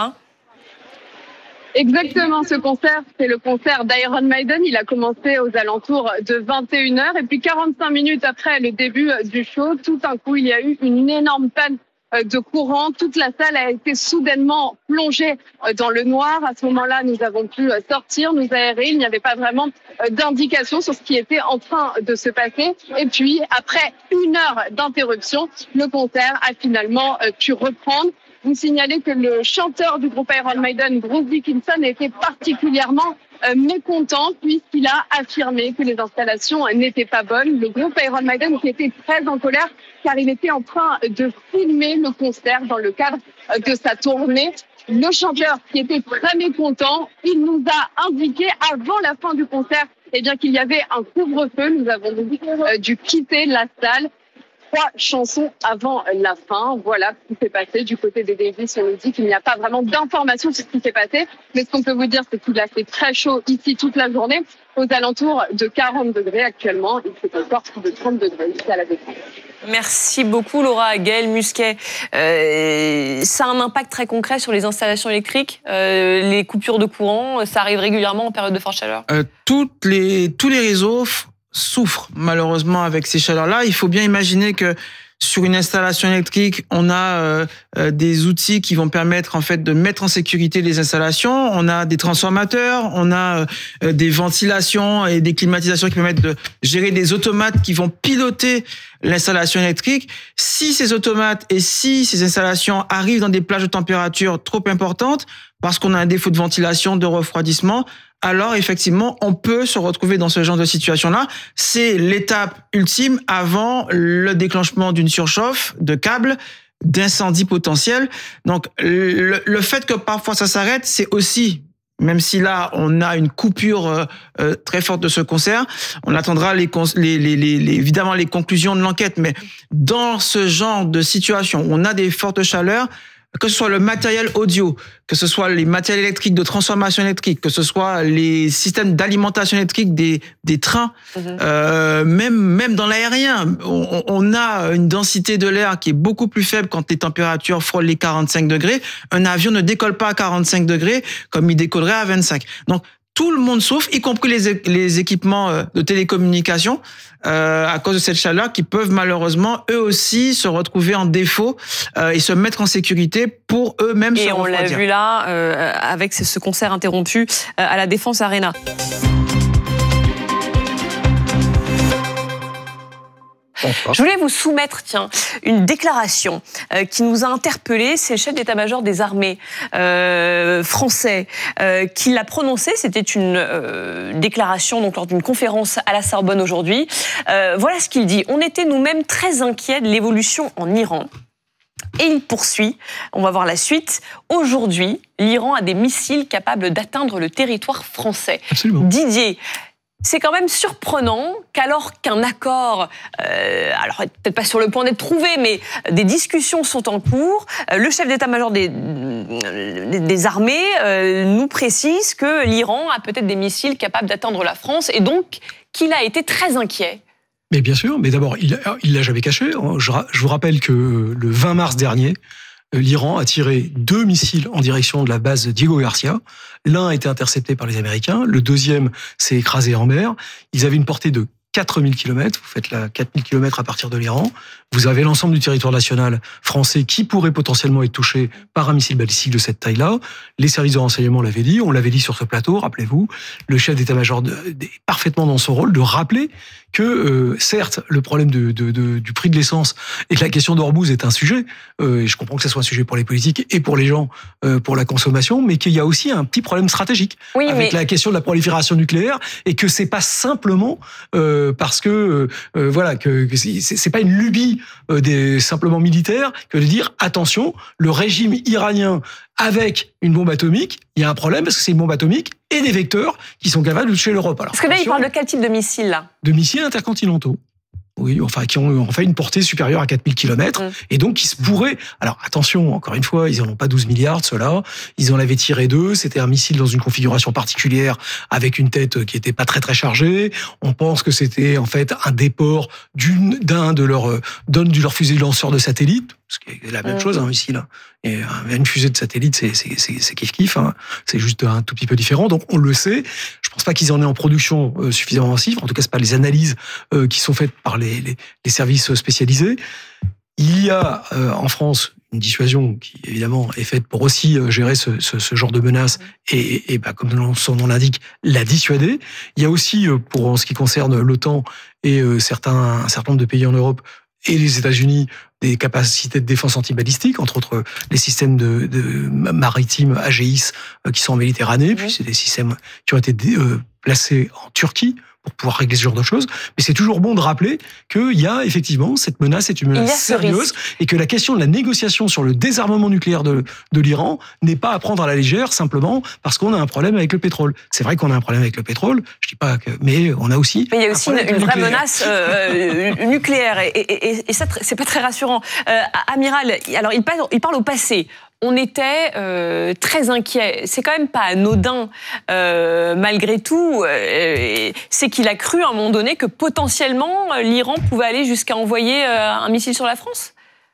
S3: Exactement, ce concert, c'est le concert d'Iron Maiden. Il a commencé aux alentours de vingt et une heures et puis quarante-cinq minutes après le début du show, tout d'un coup, il y a eu une énorme panne de courant. Toute la salle a été soudainement plongée dans le noir. À ce moment-là, nous avons pu sortir, nous aérer. Il n'y avait pas vraiment d'indication sur ce qui était en train de se passer. Et puis, après une heure d'interruption, le concert a finalement pu reprendre. Vous signalez que le chanteur du groupe Iron Maiden, Bruce Dickinson, était particulièrement euh, mécontent puisqu'il a affirmé que les installations n'étaient pas bonnes. Le groupe Iron Maiden qui était très en colère car il était en train de filmer le concert dans le cadre de sa tournée. Le chanteur qui était très mécontent, il nous a indiqué avant la fin du concert eh bien, qu'il y avait un couvre-feu. Nous avons euh, dû quitter la salle. Trois chansons avant la fin. Voilà ce qui s'est passé du côté des Davis. On nous dit qu'il n'y a pas vraiment d'informations sur ce qui s'est passé. Mais ce qu'on peut vous dire, c'est qu'il a fait très chaud ici toute la journée, aux alentours de quarante degrés actuellement. Il fait encore plus de trente degrés ici à la Défense.
S2: Merci beaucoup Laura. Gaël Musquet, euh, ça a un impact très concret sur les installations électriques, euh, les coupures de courant, ça arrive régulièrement en période de forte chaleur
S4: euh, toutes les, tous les réseaux souffrent malheureusement avec ces chaleurs-là. Il faut bien imaginer que sur une installation électrique, on a euh, euh, des outils qui vont permettre en fait de mettre en sécurité les installations. On a des transformateurs, on a euh, des ventilations et des climatisations qui permettent de gérer des automates qui vont piloter l'installation électrique. Si ces automates et si ces installations arrivent dans des plages de température trop importantes, parce qu'on a un défaut de ventilation, de refroidissement, alors effectivement, on peut se retrouver dans ce genre de situation-là. C'est l'étape ultime avant le déclenchement d'une surchauffe de câbles, d'incendie potentiel. Donc, le, le fait que parfois ça s'arrête, c'est aussi, même si là, on a une coupure euh, très forte de ce concert, on attendra les, les, les, les, évidemment les conclusions de l'enquête. Mais dans ce genre de situation où on a des fortes chaleurs, que ce soit le matériel audio, que ce soit les matériels électriques de transformation électrique, que ce soit les systèmes d'alimentation électrique des, des trains, mmh. euh, même, même dans l'aérien, on, on a une densité de l'air qui est beaucoup plus faible quand les températures frôlent les quarante-cinq degrés. Un avion ne décolle pas à quarante-cinq degrés comme il décollerait à vingt-cinq. Donc, tout le monde souffre, y compris les, les équipements de télécommunication, euh, à cause de cette chaleur, qui peuvent malheureusement, eux aussi, se retrouver en défaut euh, et se mettre en sécurité pour eux-mêmes se refroidir.
S2: Et on l'a vu là, euh, avec ce concert interrompu euh, à la Défense Arena. Je voulais vous soumettre, tiens, une déclaration euh, qui nous a interpellés. C'est le chef d'état-major des armées euh, français euh, qui l'a prononcée. C'était une euh, déclaration donc lors d'une conférence à la Sorbonne aujourd'hui. Euh, voilà ce qu'il dit. On était nous-mêmes très inquiets de l'évolution en Iran. Et il poursuit, on va voir la suite. Aujourd'hui, l'Iran a des missiles capables d'atteindre le territoire français.
S19: Absolument.
S2: Didier, c'est quand même surprenant qu'alors qu'un accord, euh, alors peut-être pas sur le point d'être trouvé, mais des discussions sont en cours, euh, le chef d'état-major des, des, des armées euh, nous précise que l'Iran a peut-être des missiles capables d'atteindre la France et donc qu'il a été très inquiet.
S19: Mais bien sûr, mais d'abord, il ne l'a jamais caché. Je, je vous rappelle que le vingt mars dernier, l'Iran a tiré deux missiles en direction de la base Diego Garcia. L'un a été intercepté par les Américains, le deuxième s'est écrasé en mer. Ils avaient une portée de quatre mille kilomètres, vous faites là quatre mille kilomètres à partir de l'Iran, vous avez l'ensemble du territoire national français qui pourrait potentiellement être touché par un missile balistique de cette taille-là. Les services de renseignement l'avaient dit, on l'avait dit sur ce plateau, rappelez-vous, le chef d'état-major est parfaitement dans son rôle de rappeler que, euh, certes, le problème de, de, de, du prix de l'essence et de la question d'Ormuz est un sujet, euh, et je comprends que ce soit un sujet pour les politiques et pour les gens, euh, pour la consommation, mais qu'il y a aussi un petit problème stratégique
S2: oui,
S19: avec
S2: mais...
S19: la question de la prolifération nucléaire, et que c'est pas simplement euh, parce que, euh, voilà, que, que c'est, c'est pas une lubie euh, des, simplement militaire que de dire, attention, le régime iranien avec une bombe atomique, il y a un problème parce que c'est une bombe atomique et des vecteurs qui sont capables de toucher l'Europe. Alors,
S2: parce que là, il parle de quel type de missile, là ?
S19: De missiles intercontinentaux. Oui, enfin, qui ont en fait une portée supérieure à quatre mille kilomètres, mmh. et donc qui se pourraient... Alors, attention, encore une fois, ils n'en ont pas douze milliards, ceux-là. Ils en avaient tiré deux. C'était un missile dans une configuration particulière, avec une tête qui était pas très très chargée. On pense que c'était en fait un déport d'une, d'un de leurs, d'un de leurs fusées lanceurs de satellites, ce qui est la même mmh. chose, un missile. Et une fusée de satellite, c'est, c'est, c'est, c'est kiff-kiff, hein. C'est juste un tout petit peu différent. Donc, on le sait. Je pense pas qu'ils en aient en production euh, suffisamment massive. En tout cas, c'est pas les analyses euh, qui sont faites par les, les, les services spécialisés. Il y a euh, en France une dissuasion qui, évidemment, est faite pour aussi euh, gérer ce, ce, ce genre de menaces et, et bah, comme son nom l'indique, la dissuader. Il y a aussi, euh, pour en ce qui concerne l'OTAN et euh, certains, un certain nombre de pays en Europe, et les États-Unis, des capacités de défense antibalistique, entre autres les systèmes de, de maritimes Aegis euh, qui sont en Méditerranée, puis c'est des systèmes qui ont été euh, placés en Turquie pour pouvoir régler ce genre de choses. Mais c'est toujours bon de rappeler qu'il y a effectivement cette menace, c'est une menace sérieuse, et que la question de la négociation sur le désarmement nucléaire de, de l'Iran n'est pas à prendre à la légère simplement parce qu'on a un problème avec le pétrole. C'est vrai qu'on a un problème avec le pétrole, je dis pas que, mais on a aussi.
S2: Mais il y a aussi une, une vraie
S19: nucléaire.
S2: menace euh, nucléaire, et, et, et, et ça, c'est pas très rassurant. Euh, Amiral, alors il parle, il parle au passé. On était euh, très inquiets. C'est quand même pas anodin, euh, malgré tout. Euh, c'est qu'il a cru à un moment donné que potentiellement l'Iran pouvait aller jusqu'à envoyer euh, un missile sur la France.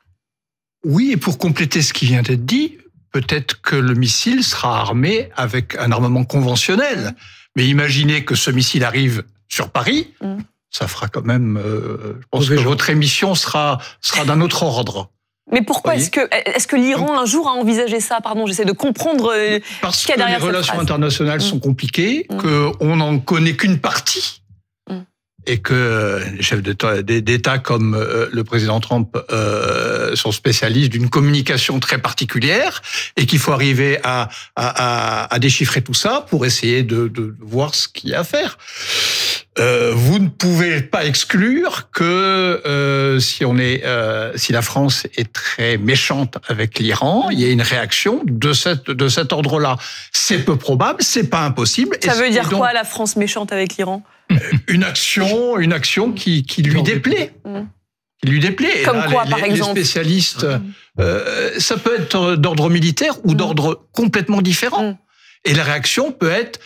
S20: Oui, et pour compléter ce qui vient d'être dit, peut-être que le missile sera armé avec un armement conventionnel. Mais imaginez que ce missile arrive sur Paris, mmh. ça fera quand même... Euh, je pense que votre émission sera, sera d'un autre ordre.
S2: Mais pourquoi est-ce que, est-ce que l'Iran un jour a envisagé ça ? Pardon, j'essaie de comprendre euh,
S20: Parce
S2: ce qu'il y a derrière
S20: que les relations
S2: phrase.
S20: internationales mmh. sont compliquées, mmh. qu'on n'en connaît qu'une partie, mmh. et que les chefs d'État, d'État comme euh, le président Trump euh, sont spécialistes d'une communication très particulière, et qu'il faut arriver à, à, à, à déchiffrer tout ça pour essayer de, de voir ce qu'il y a à faire. Euh, vous ne pouvez pas exclure que euh, si on est, euh, si la France est très méchante avec l'Iran, il y a une réaction de cette de cet ordre-là. C'est peu probable, c'est pas impossible.
S2: Ça
S20: et
S2: veut dire
S20: donc,
S2: quoi, la France méchante avec l'Iran ?
S20: Une action, une action qui qui lui déplaît, mmh. qui lui déplaît.
S2: Comme
S20: là,
S2: quoi,
S20: les,
S2: par
S20: les,
S2: exemple ?
S20: Les spécialistes, euh, ça peut être d'ordre militaire ou mmh. d'ordre complètement différent. Mmh. Et la réaction peut être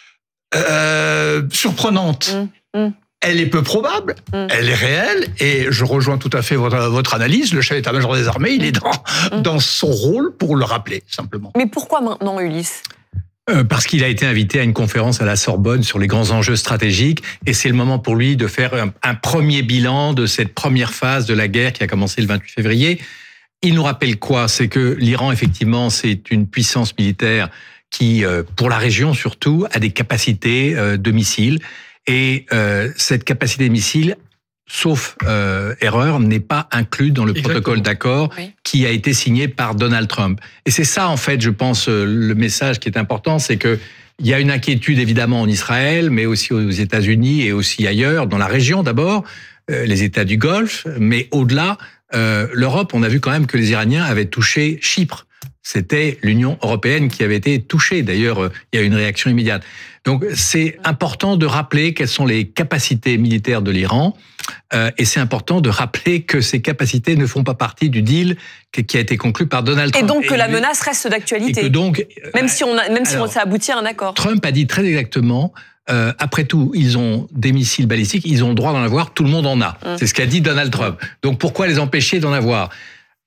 S20: Euh, surprenante. Mmh, mmh. Elle est peu probable, mmh. elle est réelle, et je rejoins tout à fait votre, votre analyse. Le chef d'état-major des armées, il est dans, mmh. dans son rôle pour le rappeler, simplement.
S2: Mais pourquoi maintenant, Ulysse ?
S21: Euh, parce qu'il a été invité à une conférence à la Sorbonne sur les grands enjeux stratégiques, et c'est le moment pour lui de faire un, un premier bilan de cette première phase de la guerre qui a commencé le vingt-huit février. Il nous rappelle quoi ? C'est que l'Iran, effectivement, c'est une puissance militaire qui, pour la région surtout, a des capacités de missiles. Et euh, cette capacité de missiles, sauf euh, erreur, n'est pas inclue dans le Exactement. protocole d'accord oui. qui a été signé par Donald Trump. Et c'est ça, en fait, je pense, le message qui est important, c'est que il y a une inquiétude, évidemment, en Israël, mais aussi aux États-Unis et aussi ailleurs, dans la région d'abord, euh, les États du Golfe, mais au-delà, euh, l'Europe, on a vu quand même que les Iraniens avaient touché Chypre. C'était l'Union européenne qui avait été touchée. D'ailleurs, il y a eu une réaction immédiate. Donc, c'est important de rappeler quelles sont les capacités militaires de l'Iran. Euh, et c'est important de rappeler que ces capacités ne font pas partie du deal qui a été conclu par Donald Trump.
S2: Et donc que et la menace reste d'actualité.
S21: Et que donc,
S2: même si on a, même si
S21: alors,
S2: ça aboutit à un accord.
S21: Trump a dit très exactement. Euh, après tout, ils ont des missiles balistiques, ils ont le droit d'en avoir, tout le monde en a. Hum. C'est ce qu'a dit Donald Trump. Donc pourquoi les empêcher d'en avoir ?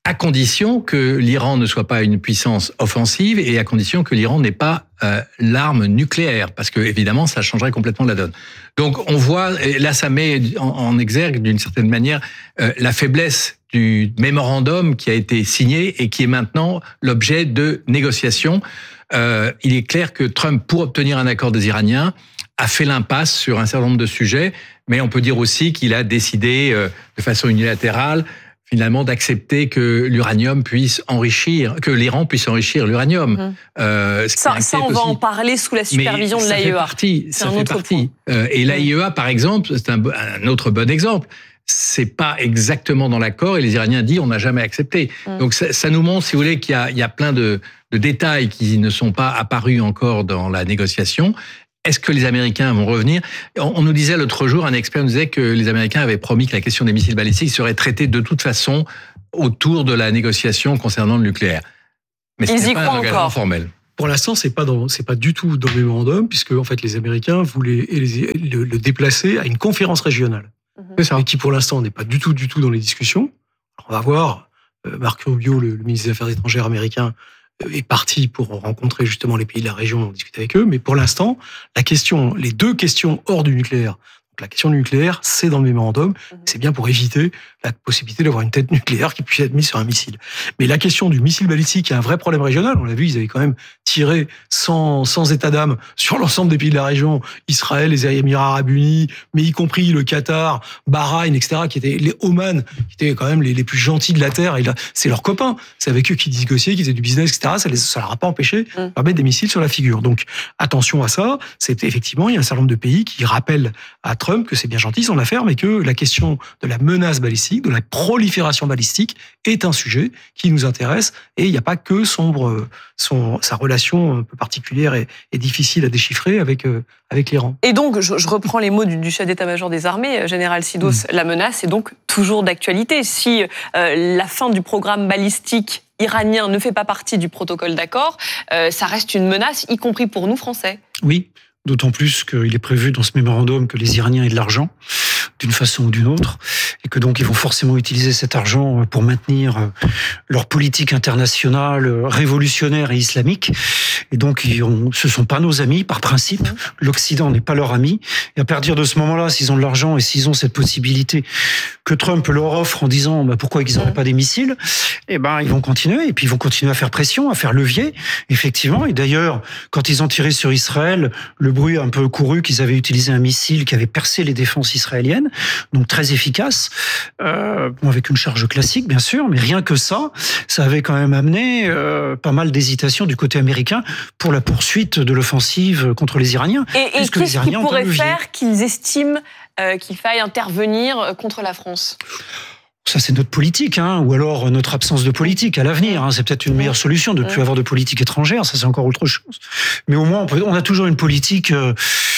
S21: à condition que l'Iran ne soit pas une puissance offensive et à condition que l'Iran n'ait pas euh, l'arme nucléaire, parce que évidemment ça changerait complètement la donne. Donc on voit, et là ça met en, en exergue d'une certaine manière euh, la faiblesse du mémorandum qui a été signé et qui est maintenant l'objet de négociations. Euh, il est clair que Trump, pour obtenir un accord des Iraniens, a fait l'impasse sur un certain nombre de sujets, mais on peut dire aussi qu'il a décidé euh, de façon unilatérale finalement d'accepter que l'uranium puisse enrichir, que l'Iran puisse enrichir l'uranium.
S2: Mmh.
S21: Euh,
S2: ça, ça, on va
S21: aussi.
S2: en parler sous la supervision
S21: Mais
S2: de
S21: l'A I E A.
S2: l'A I E A.
S21: Partie, ça fait partie. Euh, et l'A I E A, par exemple, c'est un, un autre bon exemple. C'est pas exactement dans l'accord et les Iraniens disent on n'a jamais accepté. Mmh. Donc ça, ça nous montre, si vous voulez, qu'il y a, il y a plein de, de détails qui ne sont pas apparus encore dans la négociation. Est-ce que les Américains vont revenir ? On nous disait l'autre jour, un expert nous disait que les Américains avaient promis que la question des missiles balistiques serait traitée de toute façon autour de la négociation concernant le nucléaire. Mais ce n'est pas un engagement formel.
S19: Pour l'instant, c'est pas dans, c'est pas du tout dans le mémorandum, puisque en fait les Américains voulaient le, le déplacer à une conférence régionale, c'est ça. Et qui pour l'instant n'est pas du tout, du tout dans les discussions. Alors, on va voir. Euh, Marco Rubio, le, le ministre des Affaires étrangères américain, est parti pour rencontrer justement les pays de la région, discuter avec eux. Mais pour l'instant, la question, les deux questions hors du nucléaire, donc la question du nucléaire, c'est dans le mémorandum. C'est bien pour éviter la possibilité d'avoir une tête nucléaire qui puisse être mise sur un missile. Mais la question du missile balistique, il y a un vrai problème régional. On l'a vu, ils avaient quand même tiré sans, sans état d'âme sur l'ensemble des pays de la région, Israël, les Émirats Arabes Unis, mais y compris le Qatar, Bahreïn, et cetera, qui étaient les Oman, qui étaient quand même les, les plus gentils de la Terre. Et là, c'est leurs copains. C'est avec eux qu'ils négociaient, qu'ils faisaient du business, et cetera. Ça ne leur a pas empêché de leur mettre des missiles sur la figure. Donc, attention à ça. C'est effectivement, il y a un certain nombre de pays qui rappellent à Trump que c'est bien gentil son affaire, mais que la question de la menace balistique, de la prolifération balistique est un sujet qui nous intéresse et il n'y a pas que son, son, sa relation un peu particulière et, et difficile à déchiffrer avec, euh, avec l'Iran.
S2: Et donc, je, je reprends les mots du, du chef d'état-major des armées, général Sidos, mmh. la menace est donc toujours d'actualité. Si euh, la fin du programme balistique iranien ne fait pas partie du protocole d'accord, euh, ça reste une menace, y compris pour nous, Français.
S8: Oui. D'autant plus qu'il est prévu dans ce mémorandum que les Iraniens aient de l'argent, d'une façon ou d'une autre, et que donc ils vont forcément utiliser cet argent pour maintenir leur politique internationale révolutionnaire et islamique. Et donc, ils ont, ce sont pas nos amis, par principe. L'Occident n'est pas leur ami. Et à partir de ce moment-là, s'ils ont de l'argent et s'ils ont cette possibilité que Trump leur offre en disant bah, pourquoi ils n'auraient pas des missiles, eh ben, ils vont continuer. Et puis, ils vont continuer à faire pression, à faire levier, effectivement. Et d'ailleurs, quand ils ont tiré sur Israël, le bruit a un peu couru qu'ils avaient utilisé un missile qui avait percé les défenses israéliennes, donc très efficace, euh, avec une charge classique, bien sûr, mais rien que ça, ça avait quand même amené euh, pas mal d'hésitation du côté américain pour la poursuite de l'offensive contre les Iraniens.
S2: Et, et qu'est-ce qui pourrait faire qu'ils estiment euh, qu'il faille intervenir contre la France ?
S8: Ça, c'est notre politique, hein, ou alors notre absence de politique à l'avenir. Hein. C'est peut-être une meilleure solution de ne plus avoir de politique étrangère, ça c'est encore autre chose. Mais au moins, on, peut, on a toujours une politique... Euh,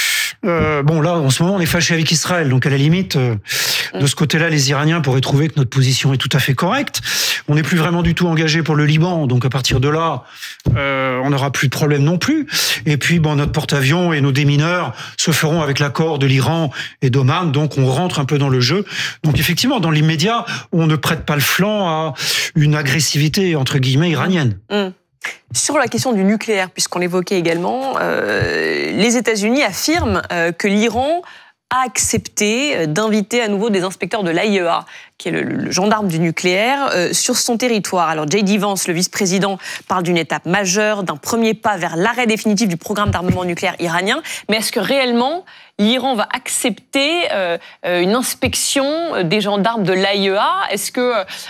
S8: Euh, bon, là, en ce moment, on est fâché avec Israël. Donc, à la limite, euh, de ce côté-là, les Iraniens pourraient trouver que notre position est tout à fait correcte. On n'est plus vraiment du tout engagé pour le Liban. Donc, à partir de là, euh, on n'aura plus de problème non plus. Et puis, bon, notre porte-avions et nos démineurs se feront avec l'accord de l'Iran et d'Oman. Donc, on rentre un peu dans le jeu. Donc, effectivement, dans l'immédiat, on ne prête pas le flanc à une agressivité, entre guillemets, iranienne.
S2: Mmh. Sur la question du nucléaire, puisqu'on l'évoquait également, euh, les États-Unis affirment euh, que l'Iran a accepté d'inviter à nouveau des inspecteurs de l'A I E A, qui est le, le gendarme du nucléaire, euh, sur son territoire. Alors J D Vance, le vice-président, parle d'une étape majeure, d'un premier pas vers l'arrêt définitif du programme d'armement nucléaire iranien. Mais est-ce que réellement l'Iran va accepter euh, une inspection des gendarmes de l'A I E A ? Est-ce que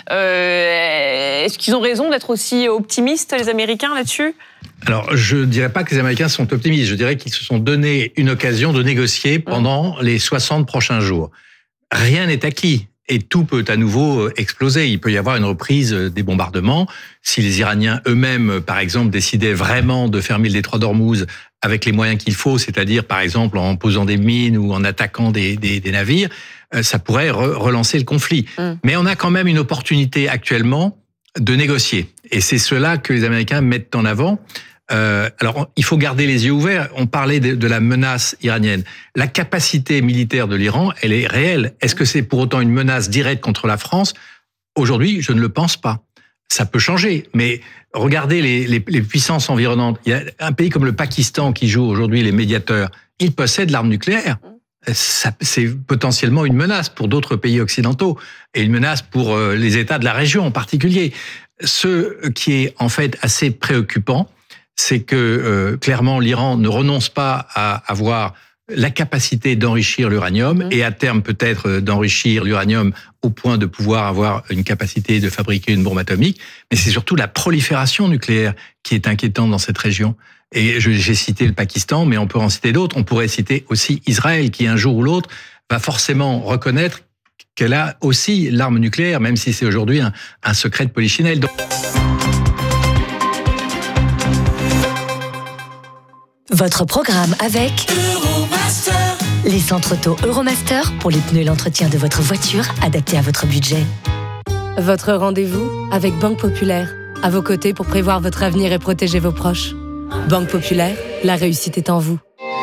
S2: euh, est-ce qu'ils ont raison d'être aussi optimistes, les Américains, là-dessus ?
S21: Alors, je ne dirais pas que les Américains sont optimistes. Je dirais qu'ils se sont donné une occasion de négocier pendant les soixante prochains jours. Rien n'est acquis. Et tout peut à nouveau exploser. Il peut y avoir une reprise des bombardements. Si les Iraniens eux-mêmes, par exemple, décidaient vraiment de fermer le détroit d'Ormuz avec les moyens qu'il faut, c'est-à-dire, par exemple, en posant des mines ou en attaquant des, des, des navires, ça pourrait re- relancer le conflit. Mm. Mais on a quand même une opportunité actuellement de négocier. Et c'est cela que les Américains mettent en avant. Euh, alors, il faut garder les yeux ouverts. On parlait de, de la menace iranienne. La capacité militaire de l'Iran, elle est réelle. Est-ce que c'est pour autant une menace directe contre la France ? Aujourd'hui, je ne le pense pas. ça peut changer. Mais regardez les, les, les puissances environnantes. Il y a un pays comme le Pakistan qui joue aujourd'hui les médiateurs. Il possède l'arme nucléaire. Ça, c'est potentiellement une menace pour d'autres pays occidentaux et une menace pour les États de la région en particulier. Ce qui est en fait assez préoccupant, c'est que euh, clairement l'Iran ne renonce pas à avoir la capacité d'enrichir l'uranium mmh. et à terme peut-être d'enrichir l'uranium au point de pouvoir avoir une capacité de fabriquer une bombe atomique. Mais c'est surtout la prolifération nucléaire qui est inquiétante dans cette région. Et je, j'ai cité le Pakistan, mais on peut en citer d'autres. On pourrait citer aussi Israël, qui un jour ou l'autre va forcément reconnaître qu'elle a aussi l'arme nucléaire, même si c'est aujourd'hui un, un secret de polichinelle. Donc...
S9: Votre programme avec Euromaster. Les centres auto Euromaster pour les pneus et l'entretien de votre voiture adaptés à votre budget.
S10: Votre rendez-vous avec Banque Populaire. À vos côtés pour prévoir votre avenir et protéger vos proches. Banque Populaire, la réussite est en vous.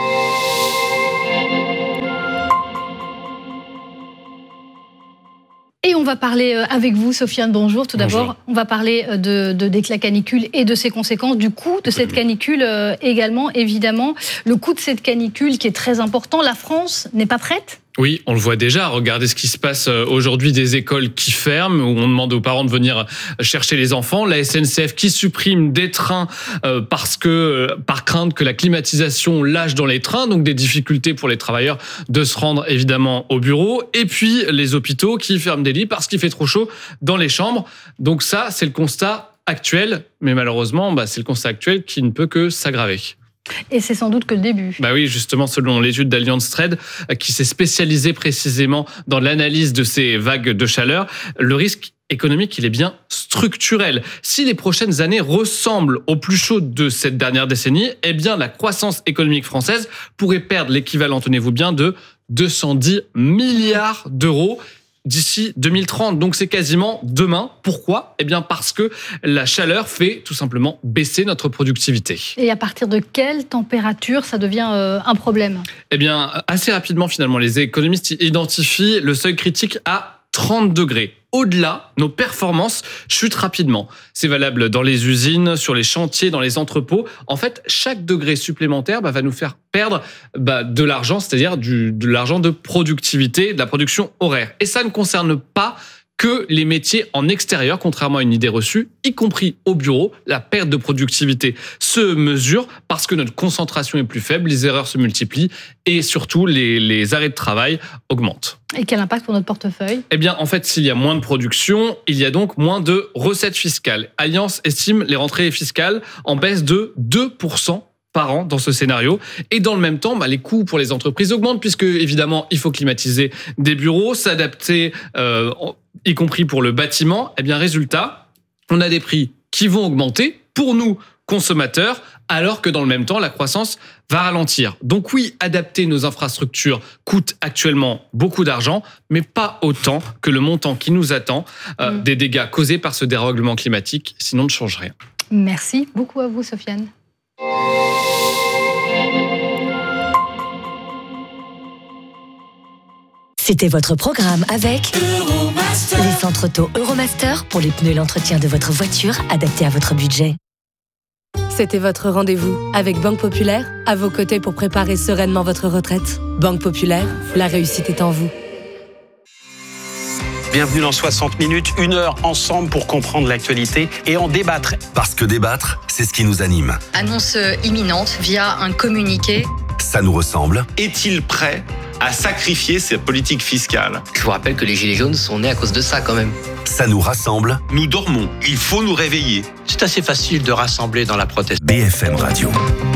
S11: Et on va parler avec vous, Sofiane, bonjour. Tout d'abord, bonjour. On va parler de, de d'éclat canicule et de ses conséquences, du coût de cette canicule euh, également, évidemment. Le coût de cette canicule qui est très important. La France n'est pas prête ?
S12: Oui, on le voit déjà. Regardez ce qui se passe aujourd'hui, des écoles qui ferment, où on demande aux parents de venir chercher les enfants. La S N C F qui supprime des trains parce que, par crainte que la climatisation lâche dans les trains, donc des difficultés pour les travailleurs de se rendre évidemment au bureau. Et puis les hôpitaux qui ferment des lits parce qu'il fait trop chaud dans les chambres. Donc ça, c'est le constat actuel. Mais malheureusement, bah, c'est le constat actuel qui ne peut que s'aggraver.
S11: Et c'est sans doute que le début.
S12: Bah oui, justement, selon l'étude d'Allianz Trade, qui s'est spécialisée précisément dans l'analyse de ces vagues de chaleur, le risque économique, il est bien structurel. Si les prochaines années ressemblent au plus chaud de cette dernière décennie, eh bien, la croissance économique française pourrait perdre l'équivalent, tenez-vous bien, de deux cent dix milliards d'euros d'ici deux mille trente. Donc c'est quasiment demain. Pourquoi ? Eh bien parce que la chaleur fait tout simplement baisser notre productivité.
S11: Et à partir de quelle température ça devient euh, un problème ?
S12: Eh bien assez rapidement finalement, les économistes identifient le seuil critique à trente degrés. Au-delà, nos performances chutent rapidement. C'est valable dans les usines, sur les chantiers, dans les entrepôts. En fait, chaque degré supplémentaire bah, va nous faire perdre bah, de l'argent, c'est-à-dire du, de l'argent de productivité, de la production horaire. Et ça ne concerne pas que les métiers en extérieur, contrairement à une idée reçue, y compris au bureau. La perte de productivité se mesure parce que notre concentration est plus faible, les erreurs se multiplient et surtout les, les arrêts de travail augmentent.
S11: Et quel impact pour notre portefeuille ?
S12: Eh bien, en fait, s'il y a moins de production, il y a donc moins de recettes fiscales. Allianz estime les rentrées fiscales en baisse de deux pour cent par an dans ce scénario. Et dans le même temps, bah, les coûts pour les entreprises augmentent puisque, évidemment, il faut climatiser des bureaux, s'adapter, euh, y compris pour le bâtiment. Eh bien, résultat, on a des prix qui vont augmenter pour nous, consommateurs, alors que dans le même temps, la croissance va ralentir. Donc oui, adapter nos infrastructures coûte actuellement beaucoup d'argent, mais pas autant que le montant qui nous attend euh, mmh. des dégâts causés par ce dérèglement climatique, sinon on ne change rien.
S11: Merci beaucoup à vous, Sofiane.
S9: C'était votre programme avec Euromaster. Les centres auto Euromaster pour les pneus et l'entretien de votre voiture adaptés à votre budget.
S10: C'était votre rendez-vous avec Banque Populaire, à vos côtés pour préparer sereinement votre retraite. Banque Populaire, la réussite est en vous.
S6: Bienvenue dans soixante minutes, une heure ensemble pour comprendre l'actualité et en débattre.
S22: Parce que débattre, c'est ce qui nous anime.
S23: Annonce imminente via un communiqué.
S22: Ça nous ressemble.
S6: Est-il prêt à sacrifier sa politique fiscale ?
S24: Je vous rappelle que les Gilets jaunes sont nés à cause de ça quand même.
S22: Ça nous rassemble.
S6: Nous dormons, il faut nous réveiller.
S22: C'est assez facile de rassembler dans la protestation. B F M Radio.